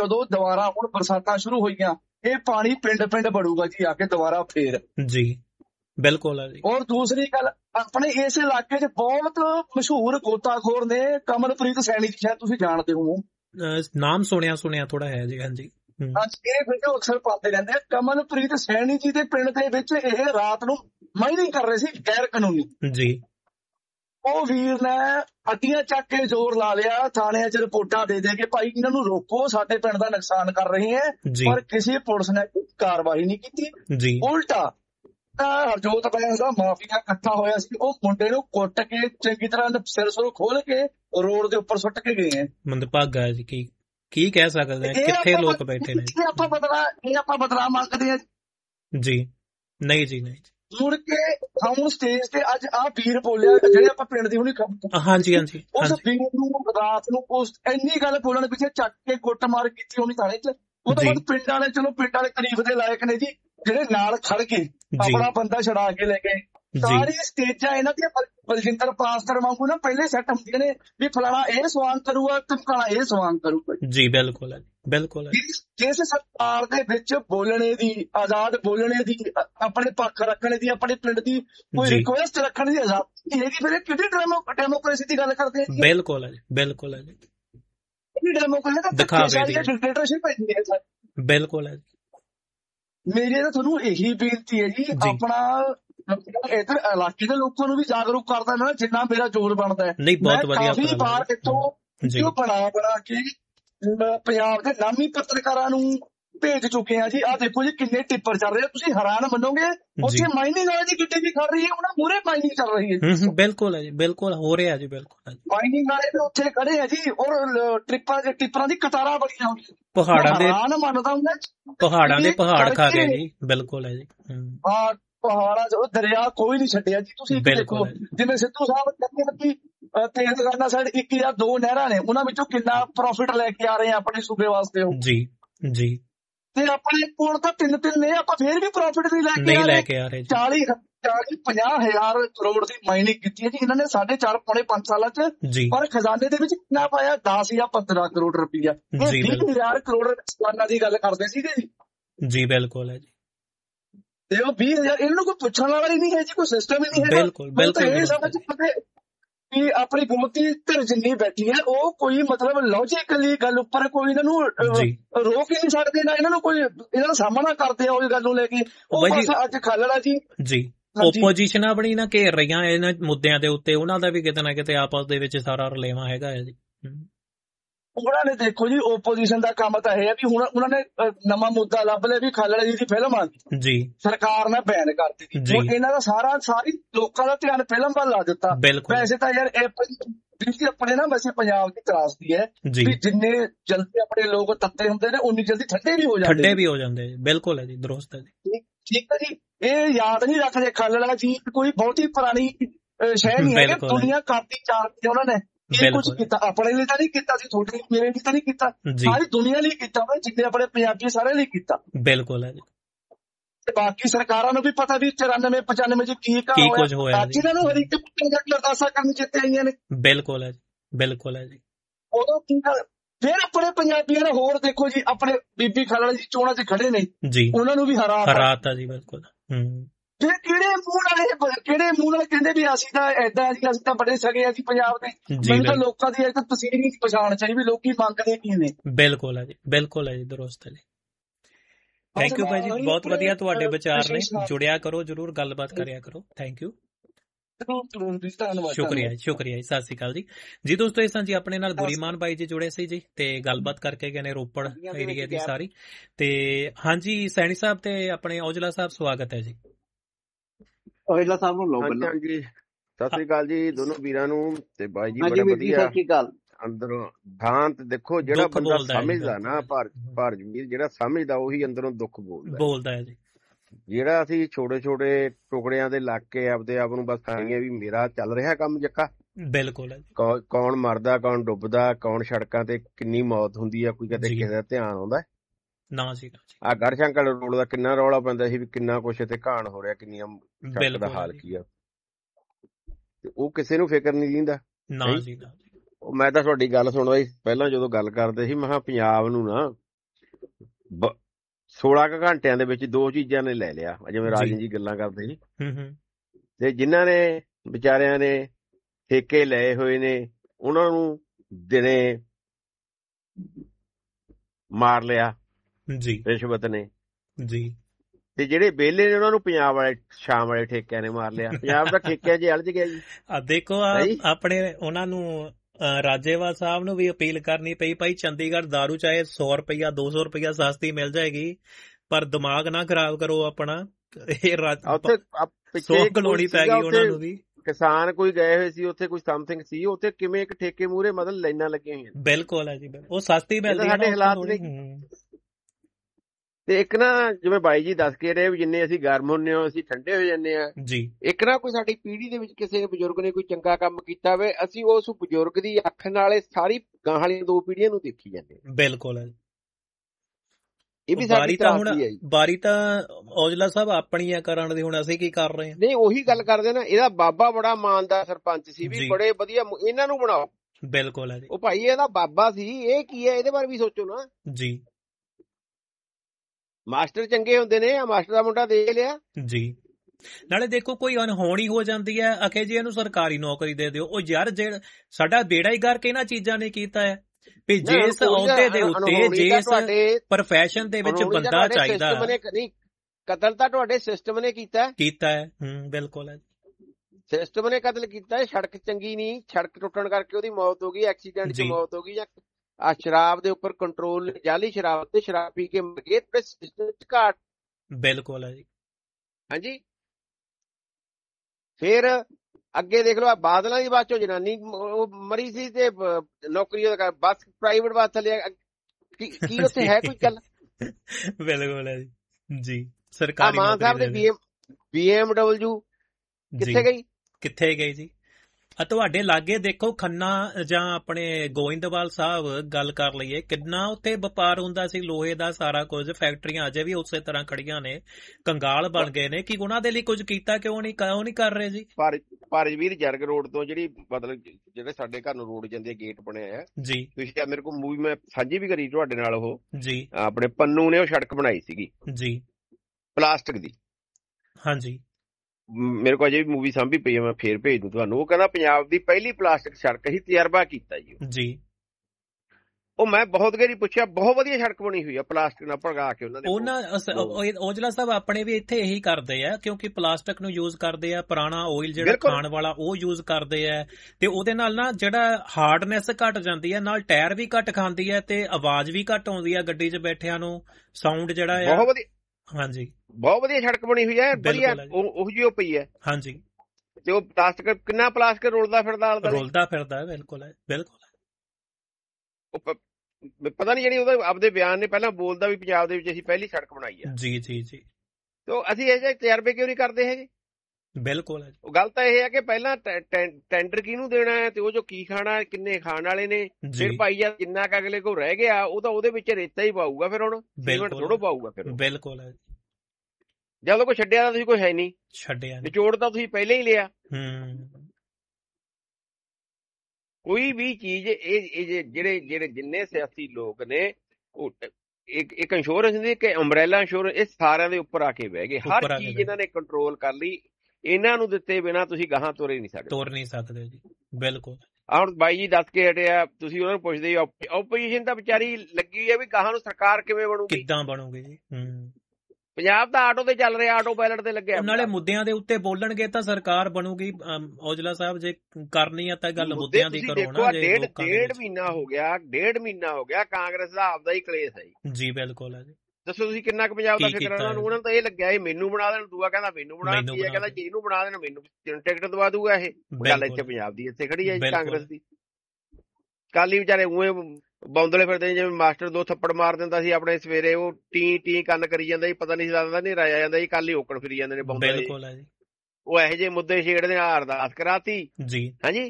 ਜਦੋਂ ਦੁਬਾਰਾ ਹੁਣ ਬਰਸਾਤਾਂ ਸ਼ੁਰੂ ਹੋਈਆਂ, ਇਹ ਪਾਣੀ ਪਿੰਡ ਪਿੰਡ ਵੜੂਗਾ ਜੀ ਆ ਕੇ ਦੁਬਾਰਾ ਫੇਰ ਜੀ ਬਿਲਕੁਲ ਹੈ ਜੀ। ਔਰ ਦੂਸਰੀ ਗੱਲ, ਆਪਣੇ ਇਸ ਇਲਾਕੇ 'ਚ ਬਹੁਤ ਮਸ਼ਹੂਰ ਗੋਤਾਖੋਰ ਨੇ, ਕਮਲਪ੍ਰੀਤ ਸੈਣੀ ਜੀ, ਸ਼ਾਇਦ ਤੁਸੀਂ ਜਾਣਦੇ ਹੋ। ਨਾਮ ਸੁਣਿਆ ਥੋੜਾ ਹੈ ਜੀ। ਹਾਂਜੀ ਇਹ ਵੀਡੀਓ ਅਕਸਰ ਪਾਉਂਦੇ ਰਹਿੰਦੇ ਆ। ਕਮਲਪ੍ਰੀਤ ਸੈਣੀ ਜੀ ਦੇ ਪਿੰਡ ਦੇ ਵਿੱਚ ਇਹ ਰਾਤ ਨੂੰ ਮਾਈਨਿੰਗ ਕਰ ਰਹੇ ਸੀ ਗੈਰ ਕਾਨੂੰਨੀ ਜੀ। ਉਹ ਵੀਰ ਨੇ ਅੱਡੀਆਂ ਚੱਕ ਕੇ ਜ਼ੋਰ ਲਾ ਲਿਆ, ਥਾਣਿਆਂ 'ਚ ਰਿਪੋਰਟਾਂ ਦੇ ਕੇ ਭਾਈ ਇਹਨਾਂ ਨੂੰ ਰੋਕੋ, ਸਾਡੇ ਪਿੰਡ ਦਾ ਨੁਕਸਾਨ ਕਰ ਰਹੇ ਹੈ, ਪਰ ਕਿਸੇ ਪੁਲਿਸ ਨੇ ਕਾਰਵਾਈ ਨਹੀਂ ਕੀਤੀ ਜੀ। ਉਲਟਾ ਹਰਜੋਤ ਬੈਂਸ ਦਾ ਮਾਫੀਆ ਇਕੱਠਾ ਹੋਇਆ ਸੀ, ਉਹ ਮੁੰਡੇ ਨੂੰ ਕੁੱਟ ਕੇ ਚੰਗੀ ਤਰ੍ਹਾਂ ਸਿਰ ਸੁਰ ਖੋਲ ਕੇ ਰੋਡ ਦੇ ਉੱਪਰ ਸੁੱਟ ਕੇ ਗਏ ਹੈ। ਮੰਦਭਾਗਾ ਹੈ ਜੀ। ਕੀ ਕਹਿ ਸਕਦੇ, ਕਿੱਥੇ ਲੋਕ ਬੈਠੇ ਨੇ। ਆਪਾਂ ਬਦਲਾ ਮੰਗਦੇ ਹਾਂ ਜੀ। ਨਹੀਂ ਜੀ ਨਹੀਂ। ਮੁੜ ਕੇ ਹੁਣ ਸਟੇਜ ਤੇ ਅੱਜ ਆਹ ਵੀਰ ਬੋਲਿਆ, ਜਿਹੜੇ ਆਪਾਂ ਪਿੰਡ ਦੀ ਹੁਣੀ ਹਾਂਜੀ ਉਸ ਵੀਰ ਨੂੰ ਰਾਤ ਨੂੰ ਉਸ ਇੰਨੀ ਗੱਲ ਬੋਲਣ ਪਿੱਛੇ ਚੱਕ ਕੇ ਕੁੱਟਮਾਰ ਕੀਤੀ ਹੋਣੀ ਥਾਣੇ 'ਚ। ਉਹ ਤੋਂ ਬਾਅਦ ਪਿੰਡ ਵਾਲੇ ਕਰੀਬ ਦੇ ਲਾਇਕ ਨੇ ਜੀ, ਜਿਹੜੇ ਨਾਲ ਖੜ ਕੇ ਆਪਣਾ ਬੰਦਾ ਛੁਡਾ ਕੇ ਲੈ ਗਏ। ਸਾਰੀ ਸਟੇਜਾਂ ਇਹਨਾਂ ਦੀਆਂ ਬਲਜਿੰਦਰ ਪਾਸਟਰ ਵਾਂਗੂ ਨਾ ਪਹਿਲੇ ਸੈੱਟ ਹੁੰਦੀਆਂ ਨੇ ਵੀ ਫਲਾਣਾ ਇਹ ਸਵਾਂਗ ਕਰੂਗਾ, ਧਮਕਾਣਾ ਇਹ ਸਵਾਂਗ ਕਰੂਗਾ ਜੀ। ਬਿਲਕੁਲ ਹੈ ਬਿਲਕੁਲ। ਜਿਸ ਸਰਕਾਰ ਦੇ ਵਿੱਚ ਬੋਲਣੇ ਦੀ, ਆਜ਼ਾਦ ਬੋਲਣੇ ਦੀ, ਆਪਣੇ ਪੱਖ ਰੱਖਣੇ ਦੀ, ਆਪਣੇ ਪਿੰਡ ਦੀ ਕੋਈ ਰਿਕੁਐਸਟ ਰੱਖਣ ਦੀ ਆਜ਼ਾਦੀ ਹੈਗੀ, ਫਿਰ ਇਹ ਕਿਹੜੀ ਡੈਮੋਕ੍ਰੇਸੀ ਦੀ ਗੱਲ ਕਰਦੇ ਆ? ਬਿਲਕੁਲ ਹੈ ਜੀ ਬਿਲਕੁਲ ਹੈ ਜੀ। ਡਿਕਟੇਟਰਸ਼ਿਪ ਹੈਗੀ ਹੈ। ਬਿਲਕੁਲ ਹੈ। ਮੇਰੀ ਤਾਂ ਤੁਹਾਨੂੰ ਇਹੀ ਬੇਨਤੀ ਹੈ ਜੀ, ਆਪਣਾ ਇਧਰ ਇਲਾਕੇ ਦੇ ਲੋਕਾਂ ਨੂੰ ਵੀ ਜਾਗਰੂਕ ਕਰਦਾ ਨਾ ਜਿੰਨਾ ਮੇਰਾ ਜ਼ੋਰ ਬਣਦਾ ਹੈ। ਬਹੁਤ ਵਧੀਆ। ਕਾਫੀ ਵਾਰ ਇੱਥੋਂ ਬਣਾ ਕੇ ਪੰਜਾਬ ਦੇ ਨਾਮੀ ਪੱਤਰਕਾਰਾਂ ਨੂੰ ਭੇਜ ਚੁੱਕੇ ਆ ਜੀ। ਆਹ ਦੇਖੋ ਜੀ ਕਿੰਨੇ ਟਿੱਪਰ ਚੱਲ ਰਹੇ ਆ, ਤੁਸੀਂ ਹੈਰਾਨ ਮੰਨੋਗੇ। ਉੱਥੇ ਮਾਈਨਿੰਗ ਵਾਲੇ ਦੀ ਗੱਡੀ ਵੀ ਖੜ ਰਹੀ ਹੈ, ਉਹਨਾਂ ਮੂਹਰੇ ਮਾਈਨਿੰਗ ਚੱਲ ਰਹੀ ਹੈ। ਬਿਲਕੁਲ ਹੈ ਜੀ ਬਿਲਕੁਲ ਹੋ ਰਿਹਾ ਜੀ। ਬਿਲਕੁਲ ਮਾਈਨਿੰਗ ਵਾਲੇ ਵੀ ਉੱਥੇ ਖੜੇ ਆ ਜੀ, ਔਰ ਟਿੱਪਰਾਂ ਦੀ ਕਤਾਰਾਂ ਬੜੀਆਂ ਹੋਈਆਂ। ਪਹਾੜਾਂ ਦੇ ਪਹਾੜ ਖਾ ਗਏ ਜੀ। ਬਿਲਕੁਲ ਹੈ ਜੀ। ਹਾਂ, ਪਹਾੜਾਂ 'ਚ ਦਰਿਆ ਕੋਈ ਨਹੀਂ ਛੱਡਿਆ ਜੀ। ਤੁਸੀਂ ਦੇਖੋ ਜਿਵੇਂ ਸਿੱਧੂ ਸਾਹਿਬ ਕਹਿੰਦੇ ਤੇਲ ਦੁਕਾਨਾਂ ਸਾਈਡ 1 ਜਾਂ 2 ਨਹਿਰਾਂ ਨੇ, ਉਹਨਾਂ ਵਿੱਚੋਂ ਕਿੰਨਾ ਪ੍ਰੋਫਿਟ ਲੈ ਕੇ ਆ ਰਹੇ ਆ ਆਪਣੇ ਸੂਬੇ ਵਾਸਤੇ ਉਹ ਜੀ। ਤੇ ਆਪਣੇ ਕੋਲ ਤਾਂ 3 ਨੇ, ਆਪਾਂ ਫੇਰ ਵੀ ਪ੍ਰੋਫਿਟ ਨਹੀਂ ਲੈ ਕੇ ਆ ਰਹੇ। 40-50 ਹਜ਼ਾਰ ਕਰੋੜ ਦੀ ਮਾਈਨਿੰਗ ਕੀਤੀ ਹੈ ਜੀ ਇਹਨਾਂ ਨੇ 4.5 ਪੌਣੇ 5 ਸਾਲਾਂ 'ਚ, ਪਰ ਖਜ਼ਾਨੇ ਦੇ ਵਿੱਚ ਕਿੰਨਾ ਪਾਇਆ? 10 ਜਾਂ 15 ਕਰੋੜ ਰੁਪਈਆ। 20,000 ਕਰੋੜ ਸਾਲਾਂ ਦੀ ਗੱਲ ਕਰਦੇ ਸੀਗੇ ਜੀ। ਬਿਲਕੁਲ ਹੈ ਜੀ। ਤੇ ਉਹ 20,000 ਇਹਨਾਂ ਨੂੰ ਕੋਈ ਪੁੱਛਣ ਵਾਲਾ ਹੀ ਨਹੀਂ ਹੈ ਜੀ, ਕੋਈ ਸਿਸਟਮ ਹੀ ਨਹੀਂ ਹੈ। ਬਿਲਕੁਲ ਇਹ ਸਮਝ ਪਵੇ ਕਿ ਆਪਣੀ ਗੁਮਤੀ ਧਿਰ ਜਿੰਨੀ ਬੈਠੀ ਹੈ, ਉਹ ਕੋਈ ਮਤਲਬ ਲੌਜੀਕਲੀ ਗੱਲ ਉੱਪਰ ਕੋਈ ਇਹਨਾਂ ਨੂੰ ਰੋਕ ਹੀ ਨਹੀਂ ਸਕਦੇ, ਨਾ ਇਹਨਾਂ ਨੂੰ ਕੋਈ ਇਹਨਾਂ ਦਾ ਸਾਹਮਣਾ ਕਰਦੇ ਆ ਉਹ ਗੱਲ ਨੂੰ ਲੈ ਕੇ। ਉਹ ਬਸ ਅੱਜ ਖਾਲੜਾ ਜੀ ਓਪੋਜੀਸ਼ਨ ਆਪਣੀ ਨਾ ਘੇਰ ਰਹੀਆਂ ਇਹਨਾਂ ਮੁੱਦਿਆਂ ਦੇ ਉੱਤੇ, ਉਹਨਾਂ ਦਾ ਵੀ ਕਿਤੇ ਨਾ ਕਿਤੇ ਆਪਸ ਦੇ ਵਿੱਚ ਸਾਰਾ ਰਲੇਵਾਂ ਹੈਗਾ ਹੈ ਜੀ। ਉਹਨਾਂ ਨੇ ਦੇਖੋ ਜੀ, ਓਪੋਜੀਸ਼ਨ ਦਾ ਕੰਮ ਤਾਂ ਇਹ ਹੈ ਵੀ ਹੁਣ ਉਹਨਾਂ ਨੇ ਨਵਾਂ ਮੁੱਦਾ ਲੱਭ ਲਿਆ ਵੀ ਖਾਲੜਾ ਜੀ ਦੀ ਫਿਲਮ ਆ ਗਈ, ਸਰਕਾਰ ਨੇ ਬੈਨ ਕਰ ਦਿੱਤੀ। ਇਹਨਾਂ ਦਾ ਸਾਰੀ ਲੋਕਾਂ ਦਾ ਧਿਆਨ ਫਿਲਮ ਵੱਲ ਲਾ ਦਿੱਤਾ। ਵੈਸੇ ਤਾਂ ਯਾਰ ਇਹ ਆਪਣੇ ਨਾ ਵੈਸੇ ਪੰਜਾਬ ਦੀ ਤਰਾਸਦੀ ਹੈ ਵੀ ਜਿੰਨੇ ਜਲਦੀ ਆਪਣੇ ਲੋਕ ਤੱਤੇ ਹੁੰਦੇ ਨੇ, ਉਨੀ ਜਲਦੀ ਠੰਡੇ ਵੀ ਹੋ ਜਾਂਦੇ। ਬਿਲਕੁਲ ਹੈ ਜੀ, ਦਰੁਸਤ ਹੈ ਜੀ। ਠੀਕ ਹੈ ਜੀ। ਇਹ ਯਾਦ ਨਹੀਂ ਰੱਖਦੇ ਖਾਲੜਾ ਜੀ ਕੋਈ ਬਹੁਤੀ ਪੁਰਾਣੀ ਸ਼ਹਿਰ ਨਹੀਂ ਹੈ, ਦੁਨੀਆ ਕਾਪੀ ਚਾਰਤੀ ਉਹਨਾਂ ਨੇ। ਇਹ ਕੁਝ ਕੀਤਾ ਆਪਣੇ ਲਈ ਤਾਂ ਨਹੀਂ ਕੀਤਾ ਸੀ, ਤੁਹਾਡੇ ਮੇਰੇ ਲਈ ਤਾਂ ਨਹੀਂ ਕੀਤਾ, ਸਾਰੀ ਦੁਨੀਆ ਲਈ ਕੀਤਾ, ਜਿੰਨੇ ਆਪਣੇ ਪੰਜਾਬੀ ਸਾਰੇ ਲਈ ਕੀਤਾ। ਬਿਲਕੁਲ ਹੈ ਜੀ। ਤੇ ਬਾਕੀ ਸਰਕਾਰਾਂ ਨੂੰ ਵੀ ਪਤਾ ਵੀ 94-95 'ਚ ਕੀ ਕੁਝ ਹੋਇਆ, ਅੱਜ ਇਹਨਾਂ ਨੂੰ ਹਰ ਇੱਕ ਅਰਦਾਸਾਂ ਕਰਨ ਚੇਤੇ ਆਈਆਂ ਨੇ। ਬਿਲਕੁਲ ਹੈ ਜੀ ਬਿਲਕੁਲ ਹੈ ਜੀ। ਉਦੋਂ ਕੀ ਫਿਰ ਆਪਣੇ ਪੰਜਾਬੀਆਂ ਨੇ ਹੋਰ ਦੇਖੋ ਜੀ, ਆਪਣੇ ਬੀਬੀ ਖਾਲੜਾ ਜੀ ਚੋਣਾਂ 'ਚ ਖੜੇ ਨੇ ਜੀ, ਉਹਨਾਂ ਨੂੰ ਵੀ ਹਰਾਤਾ ਜੀ। ਬਿਲਕੁਲ। ਫਿਰ ਕਿਹੜੇ ਮੂੰਹ ਨਾਲ ਕਹਿੰਦੇ ਵੀ ਅਸੀਂ ਤਾਂ ਏਦਾਂ ਜੀ, ਅਸੀਂ ਤਾਂ ਬੜੇ ਸਗੇ ਆ ਜੀ ਪੰਜਾਬ ਦੇ। ਮੈਨੂੰ ਤਾਂ ਲੋਕਾਂ ਦੀ ਇੱਕ ਤਸਵੀਰ ਨਹੀਂ ਪਛਾਣ ਚਾਹੀਦੀ ਵੀ ਲੋਕੀ ਮੰਗਦੇ ਕੀ ਨੇ। ਬਿਲਕੁਲ ਹੈ ਜੀ ਬਿਲਕੁਲ ਹੈ ਜੀ, ਦਰੁਸਤ ਹੈ ਜੀ। ਥੈਂਕ ਯੂ ਭਾਈ ਜੀ, ਬਹੁਤ ਵਧੀਆ ਤੁਹਾਡੇ ਵਿਚਾਰ ਨੇ। ਜੁੜਿਆ ਕਰੋ ਜ਼ਰੂਰ, ਗੱਲਬਾਤ ਕਰਿਆ ਕਰੋ। ਥੈਂਕ ਯੂ, ਸ਼ੁਕਰੀਆ ਜੀ। ਸਤਿ ਸ਼੍ਰੀ ਅਕਾਲ ਜੀ। ਦੋਸਤੋ ਇਸ ਜੀ ਆਪਣੇ ਨਾਲ ਗੁਰੀਮਾਨ ਬਾਈ ਜੀ ਜੁੜੇ ਸੀ ਜੀ, ਤੇ ਗੱਲਬਾਤ ਕਰਕੇ ਗਏ ਨੇ ਰੋਪੜ ਏਰੀਆ ਦੀ ਸਾਰੀ। ਤੇ ਹਾਂਜੀ ਸੈਣੀ ਸਾਹਿਬ ਤੇ ਆਪਣੇ ਔਜਲਾ ਸਾਹਿਬ, ਸਵਾਗਤ ਹੈ ਜੀ। ਔਜਲਾ ਸਾਹਿਬ ਨੂੰ ਲੋ ਬੱਲਾ ਜੀ। ਸਤਿ ਸ੍ਰੀ ਅਕਾਲ ਜੀ ਦੋਨੋਂ ਵੀਰਾਂ ਨੂੰ। ਤੇ ਬਾਈ ਜੀ ਬੜਾ ਵਧੀਆ ਅੰਦਰੋਂ ਸ਼ਾਂਤ। ਦੇਖੋ ਜਿਹੜਾ ਬੰਦਾ ਸਮਝਦਾ ਨਾ, ਭਾਰਜਵੀਰ ਜਿਹੜਾ ਸਮਝਦਾ ਉਹੀ ਅੰਦਰੋਂ ਦੁੱਖ ਬੋਲਦਾ ਹੈ ਜੀ। ਜਿਹੜਾ ਅਸੀਂ ਛੋਟੇ ਛੋਟੇ ਟੁਕੜਿਆਂ ਦੇ ਲੱਗ ਕੇ ਆਪਦੇ ਆਪ ਨੂੰ ਬਸ ਕਹੀਏ ਵੀ ਮੇਰਾ ਚੱਲ ਰਿਹਾ ਕੰਮ ਜੱਕਾ। ਬਿਲਕੁਲ ਹੈ। ਕੌਣ ਮਰਦਾ, ਕੌਣ ਡੁੱਬਦਾ, ਕੌਣ ਸੜਕਾਂ ਤੇ ਕਿੰਨੀ ਮੌਤ ਹੁੰਦੀ ਆ, ਕੋਈ ਕਦੇ ਕਿਸੇ ਦਾ ਧਿਆਨ ਆਉਂਦਾ ਨਾ ਜੀ। ਆ ਗੜਸ਼ੰਕਲ ਰੋਡ ਦਾ ਕਿੰਨਾ ਰੌਲਾ ਪੈਂਦਾ ਸੀ ਵੀ ਕਿੰਨਾ ਕੁਛ ਇੱਥੇ ਘਾਣ ਹੋ ਰਿਹਾ, ਕਿੰਨੀਆਂ ਸੜਕ ਦਾ ਹਾਲ ਕੀ ਆ, ਤੇ ਉਹ ਕਿਸੇ ਨੂੰ ਫਿਕਰ ਨਹੀਂ ਦਿੰਦਾ ਨਾ ਜੀ। ਮੈਂ ਤਾਂ ਤੁਹਾਡੀ ਗੱਲ ਸੁਣਦਾ ਸੀ ਪਹਿਲਾਂ ਜਦੋਂ ਗੱਲ ਕਰਦੇ ਸੀ, ਮੈਂ ਕਿਹਾ ਪੰਜਾਬ ਨੂੰ ਨਾ 16 ਘੰਟਿਆਂ ਦੇ ਵਿੱਚ 2 ਚੀਜ਼ਾਂ ਨੇ ਲੈ ਲਿਆ, ਜਿਵੇਂ ਰਾਜਨ ਜੀ ਗੱਲਾਂ ਕਰਦੇ ਸੀ। ਤੇ ਜਿਨ੍ਹਾਂ ਨੇ ਵਿਚਾਰਿਆਂ ਨੇ ਠੇਕੇ ਲਏ ਹੋਏ ਨੇ ਉਹਨਾਂ ਨੂੰ ਦਿਨੇ ਮਾਰ ਲਿਆ ਜੀ ਰਿਸ਼ਵਤ ਨੇ ਜੀ, ਤੇ ਜਿਹੜੇ ਵਿਹਲੇ ਨੇ ਉਹਨਾਂ ਨੂੰ ਪੰਜਾਬ ਵਾਲੇ ਸ਼ਾਮ ਵਾਲੇ ਠੇਕਿਆਂ ਨੇ ਮਾਰ ਲਿਆ। ਪੰਜਾਬ ਦਾ ਠੇਕਿਆਂ 'ਚ ਅਲਝ ਗਿਆ ਜੀ। ਦੇਖੋ ਆਪਣੇ ਉਹਨਾਂ ਨੂੰ ਰਾਜੇਵਾਲ ਸਾਹਿਬ ਨੂੰ ਵੀ ਅਪੀਲ ਕਰਨੀ ਪਈ, ਭਾਈ ਚੰਡੀਗੜ੍ਹ ਦਾਰੂ ਚਾਹੇ 100 ਰੁਪਇਆ 200 ਰੁਪਇਆ ਸਸਤੀ ਮਿਲ ਜਾਏਗੀ, ਪਰ ਦਿਮਾਗ ਨਾ ਖਰਾਬ ਕਰੋ ਆਪਣਾ। ਸੋਚ ਲਾਉਣੀ ਪੈ ਗਈ ਉਹਨਾਂ ਨੂੰ ਵੀ। ਕਿਸਾਨ ਕੋਈ ਗਏ ਹੋਏ ਸੀ ਉੱਥੇ, ਕੋਈ ਸਮਥਿੰਗ ਸੀ ਉੱਥੇ, ਕਿਵੇਂ ਇੱਕ ਠੇਕੇ ਮੂਹਰੇ ਮਤਲਬ ਲਾਈਨਾਂ ਲੱਗੀਆਂ ਹੋਈਆਂ। ਬਿਲਕੁਲ ਹੈ ਜੀ, ਉਹ ਸਸਤੀ ਮਿਲਦੀ ਸਾਡੇ ਹਾਲਾਤ ਨੇ। ਤੇ ਇੱਕ ਨਾ ਜਿਵੇਂ ਬਾਈ ਜੀ ਦੱਸ ਕੇ ਰਹੇ ਵੀ ਜਿੰਨੇ ਅਸੀਂ ਗਰਮ ਹੁੰਦੇ ਹਾਂ ਅਸੀਂ ਠੰਡੇ ਹੋ ਜਾਂਦੇ ਆ ਜੀ। ਇੱਕ ਨਾ ਕੋਈ ਸਾਡੀ ਪੀੜ੍ਹੀ ਦੇ ਵਿੱਚ ਕਿਸੇ ਬਜ਼ੁਰਗ ਨੇ ਕੋਈ ਚੰਗਾ ਕੰਮ ਕੀਤਾ ਹੋਵੇ, ਅਸੀਂ ਉਸ ਬਜ਼ੁਰਗ ਦੀ ਅੱਖ ਨਾਲੇ ਸਾਰੀ ਗਾਂ ਵਾਲੀਆਂ 2 ਪੀੜ੍ਹੀਆਂ ਨੂੰ ਦੇਖੀ ਜਾਂਦੇ। ਬਿਲਕੁਲ ਹੈ, ਇਹ ਵੀ ਸਾਡੀ ਤਰਾਸਦੀ ਹੈ। ਬਾਰੀ ਤਾਂ ਔਜਲਾ ਸਾਹਿਬ ਆਪਣੀ ਆ ਕਰਨ ਦੀ, ਹੁਣ ਅਸੀਂ ਕੀ ਕਰ ਰਹੇ ਹਾਂ? ਨਹੀਂ ਉਹੀ ਗੱਲ ਕਰਦੇ ਨਾ, ਇਹਦਾ ਬਾਬਾ ਬੜਾ ਇਮਾਨਦਾਰ ਸਰਪੰਚ ਸੀ ਵੀ, ਬੜੇ ਵਧੀਆ, ਇਹਨਾਂ ਨੂੰ ਬਣਾਓ। ਬਿਲਕੁਲ ਹੈ ਜੀ। ਉਹ ਭਾਈ ਇਹਦਾ ਬਾਬਾ ਸੀ, ਇਹ ਕੀ ਹੈ ਇਹਦੇ ਬਾਰੇ ਵੀ ਸੋਚੋ ਨਾ ਜੀ। ਮਾਸਟਰ ਚੰਗੇ ਹੁੰਦੇ ਨੇ, ਮਾਸਟਰ ਦਾ ਮੁੰਡਾ ਦੇਖ ਲਿਆ ਜੀ। ਨਾਲੇ ਦੇਖੋ ਕੋਈ ਅਣਹੋਣੀ ਹੋ ਜਾਂਦੀ ਹੈ, ਅਖੇ ਜੀ ਇਹਨੂੰ ਸਰਕਾਰੀ ਨੌਕਰੀ ਦੇ ਦਿਓ। ਉਹ ਯਾਰ ਜਿਹੜਾ ਸਾਡਾ ਬੇੜਾ ਹੀ ਗਰਕ ਇਹਨਾਂ ਚੀਜ਼ਾਂ ਨੇ ਕੀਤਾ ਹੈ ਵੀ ਜਿਸ ਅਹੁਦੇ ਦੇ ਉੱਤੇ, ਜਿਸ ਪ੍ਰੋਫੈਸ਼ਨ ਦੇ ਵਿੱਚ ਬੰਦਾ ਚਾਹੀਦਾ। ਕਤਲ ਤਾਂ ਤੁਹਾਡੇ ਸਿਸਟਮ ਨੇ ਕੀਤਾ ਹੈ। ਬਿਲਕੁਲ ਹੈ, ਸਿਸਟਮ ਨੇ ਕਤਲ ਕੀਤਾ। ਸੜਕ ਚੰਗੀ ਨਹੀਂ, ਸੜਕ ਟੁੱਟਣ ਕਰਕੇ ਉਹਦੀ ਮੌਤ ਹੋ ਗਈ, ਐਕਸੀਡੈਂਟ 'ਚ ਮੌਤ ਹੋ ਗਈ, ਜਾਂ ਸ਼ਰਾਬ ਦੇ ਉੱਪਰ ਕੰਟਰੋਲ, ਜਾਲੀ ਸ਼ਰਾਬ ਤੇ ਸ਼ਰਾਬ ਪੀ ਕੇ ਮਰ ਗਏ, ਸਿਸਟਮ 'ਚ ਘਾਟ। ਬਿਲਕੁਲ ਹੈ ਜੀ। ਹਾਂਜੀ, ਫਿਰ ਅੱਗੇ ਦੇਖ ਲਓ ਬਾਦਲਾਂ ਦੀ ਬਾਅਦ ਚੋਂ ਜਨਾਨੀ ਮਰੀ ਸੀ ਤੇ ਨੌਕਰੀ ਬੱਸ ਪ੍ਰਾਈਵੇਟ ਬੱਸ ਥੱਲੇ, ਕੀ ਉੱਥੇ ਹੈ ਕੋਈ ਗੱਲ? ਬਿਲਕੁਲ ਹੈ ਜੀ। ਸਰਕਾਰੀ ਮਾਨ ਸਾਹਿਬ ਦੇ BMW ਕਿੱਥੇ ਗਈ ਜੀ? ਤੁਹਾਡੇ ਲਾਗੇ ਦੇਖੋ ਖੰਨਾ ਜਾਂ ਆਪਣੇ ਗੋਇੰਦਵਾਲ ਸਾਹਿਬ ਗੱਲ ਕਰ ਲਈਏ, ਕਿੰਨਾ ਉੱਥੇ ਵਪਾਰ ਹੁੰਦਾ ਸੀ ਲੋਹੇ ਦਾ, ਸਾਰਾ ਕੁਝ, ਫੈਕਟਰੀਆਂ ਅਜੇ ਵੀ ਉਸੇ ਤਰ੍ਹਾਂ ਖੜੀਆਂ ਨੇ, ਕੰਗਾਲ ਬਣ ਗਏ ਨੇ। ਕੀ ਉਹਨਾਂ ਦੇ ਲਈ ਕੁਝ ਕੀਤਾ? ਕਿਉਂ ਨਹੀਂ ਕਰ ਰਹੇ ਜੀ? ਭਾਰਜਵੀਰ ਜਰਗ ਰੋਡ ਤੋਂ ਜਿਹੜੀ ਮਤਲਬ ਜਿਹੜੇ ਸਾਡੇ ਘਰ ਨੂੰ ਰੋਡ ਜਾਂਦੇ ਗੇਟ ਬਣਿਆ ਹੈ ਜੀ, ਤੁਸੀਂ ਮੇਰੇ ਕੋਲ ਮੂਵੀ ਮੈਂ ਸਾਂਝੀ ਵੀ ਕਰੀ ਤੁਹਾਡੇ ਨਾਲ, ਉਹ ਜੀ ਆਪਣੇ ਪੰਨੂ ਨੇ ਉਹ ਸੜਕ ਬਣਾਈ ਸੀਗੀ ਜੀ ਪਲਾਸਟਿਕ ਦੀ। ਹਾਂਜੀ, ਮੇਰੇ ਕੋਲ ਅਜੇ ਵੀ ਮੂਵੀ ਸਾਂਭੀ ਪਈ ਹੈ, ਮੈਂ ਫੇਰ ਭੇਜ ਦੂੰ ਤੁਹਾਨੂੰ। ਉਹ ਕਹਿੰਦਾ ਪੰਜਾਬ ਦੀ ਪਹਿਲੀ ਪਲਾਸਟਿਕ ਸੜਕ ਹੀ ਤਜਰਬਾ ਕੀਤਾ ਜੀ। ਉਹ ਮੈਂ ਬਹੁਤ ਗੇਰੀ ਪੁੱਛਿਆ, ਬਹੁਤ ਵਧੀਆ ਸੜਕ ਬਣੀ ਹੋਈ ਆ ਪਲਾਸਟਿਕ ਨਾਲ ਭਗਾ ਕੇ ਔਜਲਾ ਸਾਹਿਬ ਆਪਣੇ ਵੀ ਇੱਥੇ ਇਹੀ ਕਰਦੇ ਆ, ਕਿਉਂਕਿ ਪਲਾਸਟਿਕ ਨੂੰ ਯੂਜ਼ ਕਰਦੇ ਆ, ਪੁਰਾਣਾ ਆਇਲ ਜਿਹੜਾ ਖਾਣ ਵਾਲਾ ਉਹ ਯੂਜ਼ ਕਰਦੇ ਆ, ਤੇ ਉਹਦੇ ਨਾਲ ਨਾ ਜਿਹੜਾ ਹਾਰਡਨੈਸ ਘਟ ਜਾਂਦੀ ਹੈ, ਨਾਲ ਟਾਇਰ ਵੀ ਘੱਟ ਖਾਂਦੀ ਹੈ, ਤੇ ਆਵਾਜ਼ ਵੀ ਘੱਟ ਆਉਂਦੀ ਹੈ ਗੱਡੀ 'ਚ ਬੈਠਿਆਂ ਨੂੰ, ਸਾਊਂਡ ਜਿਹੜਾ ਆ। ਬਹੁਤ ਵਧੀਆ, ਹਾਂਜੀ, ਬਹੁਤ ਵਧੀਆ ਸੜਕ ਬਣੀ ਹੋਈ ਹੈ, ਵਧੀਆ ਉਹ ਜਿਹੀ ਪਈ ਹੈ। ਹਾਂਜੀ, ਤੇ ਉਹ ਪਲਾਸਟਿਕ ਕਿੰਨਾ ਪਲਾਸਟਿਕ ਰੋਲਦਾ ਫਿਰਦਾ। ਬਿਲਕੁਲ ਹੈ, ਬਿਲਕੁਲ। ਪਤਾ ਨਹੀਂ ਜਿਹੜੀ ਉਹਦਾ ਆਪਦੇ ਬਿਆਨ ਨੇ ਪਹਿਲਾਂ ਬੋਲਦਾ ਵੀ ਪੰਜਾਬ ਦੇ ਵਿੱਚ ਅਸੀਂ ਪਹਿਲੀ ਸੜਕ ਬਣਾਈ ਹੈ ਜੀ ਜੀ ਜੀ, ਤੇ ਅਸੀਂ ਇਹ ਜਿਹੇ ਤਜਰਬੇ ਕਿਉਂ ਨਹੀਂ ਕਰਦੇ ਹੈਗੇ? ਬਿਲਕੁਲ ਹੈ। ਉਹ ਗੱਲ ਤਾਂ ਇਹ ਹੈ ਕਿ ਪਹਿਲਾਂ ਟੈਂਡਰ ਕਿਹਨੂੰ ਦੇਣਾ ਹੈ ਤੇ ਉਹ ਜੋ ਕੀ ਖਾਣਾ, ਕਿੰਨੇ ਖਾਣ ਵਾਲੇ ਨੇ, ਫਿਰ ਭਾਈ ਯਾਰ ਜਿੰਨਾ ਕ ਅਗਲੇ ਕੋਲ ਰਹਿ ਗਿਆ ਉਹ ਤਾਂ ਉਹਦੇ ਵਿੱਚ ਰੇਤਾ ਹੀ ਪਾਊਗਾ, ਫਿਰ ਹੁਣ ਸੀਮੈਂਟ ਥੋੜੋ ਪਾਊਗਾ ਫਿਰ। ਬਿਲਕੁਲ ਹੈ, ਜਦੋਂ ਕੋਈ ਛੱਡਿਆ ਤਾਂ ਤੁਸੀਂ ਕੋਈ ਹੈ ਨਹੀਂ, ਛੱਡਿਆ ਨਿਚੋੜ ਤਾਂ ਤੁਸੀਂ ਪਹਿਲਾਂ ਹੀ ਲਿਆ। ਕੋਈ ਵੀ ਚੀਜ਼ ਇਹ ਜਿਹੜੇ ਜਿੰਨੇ ਸਿਆਸੀ ਲੋਕ ਨੇ ਉਹ ਇੱਕ ਇੰਸ਼ੋਰੈਂਸ ਦੀ ਕਿ ਅੰਬਰੇਲਾ ਇੰਸ਼ੋਰੈਂਸ, ਇਹ ਸਾਰਿਆਂ ਦੇ ਉੱਪਰ ਆ ਕੇ ਬਹਿ ਗਏ। ਹਰ ਚੀਜ਼ ਇਹਨਾਂ ਨੇ ਕੰਟਰੋਲ ਕਰ ਲਈ, ਇਹਨਾਂ ਨੂੰ ਦਿੱਤੇ ਬਿਨਾਂ ਤੁਸੀਂ ਗਾਹਾਂ ਤੁਰ ਹੀ ਨਹੀਂ ਸਕਦੇ ਜੀ। ਬਿਲਕੁਲ। ਹੁਣ ਬਾਈ ਜੀ ਦੱਸ ਕੇ ਹਟਿਆ, ਤੁਸੀਂ ਉਹਨਾਂ ਨੂੰ ਪੁੱਛਦੇ ਓਪੋਜੀਸ਼ਨ ਤਾਂ ਵਿਚਾਰੀ ਲੱਗੀ ਹੋਈ ਹੈ ਵੀ ਗਾਹਾਂ ਨੂੰ ਸਰਕਾਰ ਕਿਵੇਂ ਬਣੂਗੀ, ਕਿੱਦਾਂ ਬਣੂਗੀ ਜੀ। ਪੰਜਾਬ ਦਾ ਆਟੋ ਤੇ ਚੱਲ ਰਿਹਾ, ਆਟੋ ਪਾਇਲਟ ਤੇ ਲੱਗਿਆ। ਨਾਲੇ ਮੁੱਦਿਆਂ ਦੇ ਉੱਤੇ ਬੋਲਣਗੇ ਤਾਂ ਸਰਕਾਰ ਬਣੂਗੀ। ਔਜਲਾ ਸਾਹਿਬ ਜੇ ਕਰਨੀ ਆ ਤਾਂ ਗੱਲ ਮੁੱਦਿਆਂ ਦੀ ਕਰੋ ਨਾ। ਡੇਢ ਮਹੀਨਾ ਹੋ ਗਿਆ ਕਾਂਗਰਸ ਦਾ ਆਪਦਾ ਹੀ ਕਲੇਸ਼ ਹੈ ਜੀ। ਬਿਲਕੁਲ ਹੈ ਜੀ। ਦੱਸੋ ਤੁਸੀਂ ਕਿੰਨਾ ਕੁ ਪੰਜਾਬ ਦਾ ਫਿਕਰ ਉਹਨਾਂ ਨੂੰ ਤਾਂ ਇਹ ਲੱਗਿਆ ਇਹ ਮੈਨੂੰ ਬਣਾ ਦੇਣ, ਦੂਆ ਕਹਿੰਦਾ ਮੈਨੂੰ ਬਣਾ, ਤੀਆ ਕਹਿੰਦਾ ਜੇ ਇਹਨੂੰ ਬਣਾ ਦੇਣ ਮੈਨੂੰ ਟਿਕਟ ਦਵਾ ਦੂਗਾ। ਇਹ ਗੱਲ ਇੱਥੇ ਪੰਜਾਬ ਦੀ ਇੱਥੇ ਖੜੀ ਹੈ ਕਾਂਗਰਸ ਦੀ। ਕਾਲੀ ਵਿਚਾਰੇ ਉਵੇਂ ਬੌਂਦਲੇ ਫਿਰਦੇ ਜਿਵੇਂ ਮਾਸਟਰ 2 ਥੱਪੜ ਮਾਰ ਦਿੰਦਾ ਸੀ ਆਪਣੇ ਸਵੇਰੇ, ਉਹ ਟੀ ਕੰਨ ਕਰੀ ਜਾਂਦਾ ਸੀ, ਪਤਾ ਨਹੀਂ ਲੱਗਦਾ ਨਹੀਂ ਰਾਇਆ ਜਾਂਦਾ ਸੀ, ਕੱਲ ਹੀ ਓਕਣ ਫਿਰੀ ਜਾਂਦੇ ਨੇ ਬੌਂਦਲੇ। ਉਹ ਇਹੋ ਜਿਹੇ ਮੁੱਦੇ ਛੇੜਦੇ ਆ, ਅਰਦਾਸ ਕਰਾਤੀ ਜੀ। ਹਾਂਜੀ,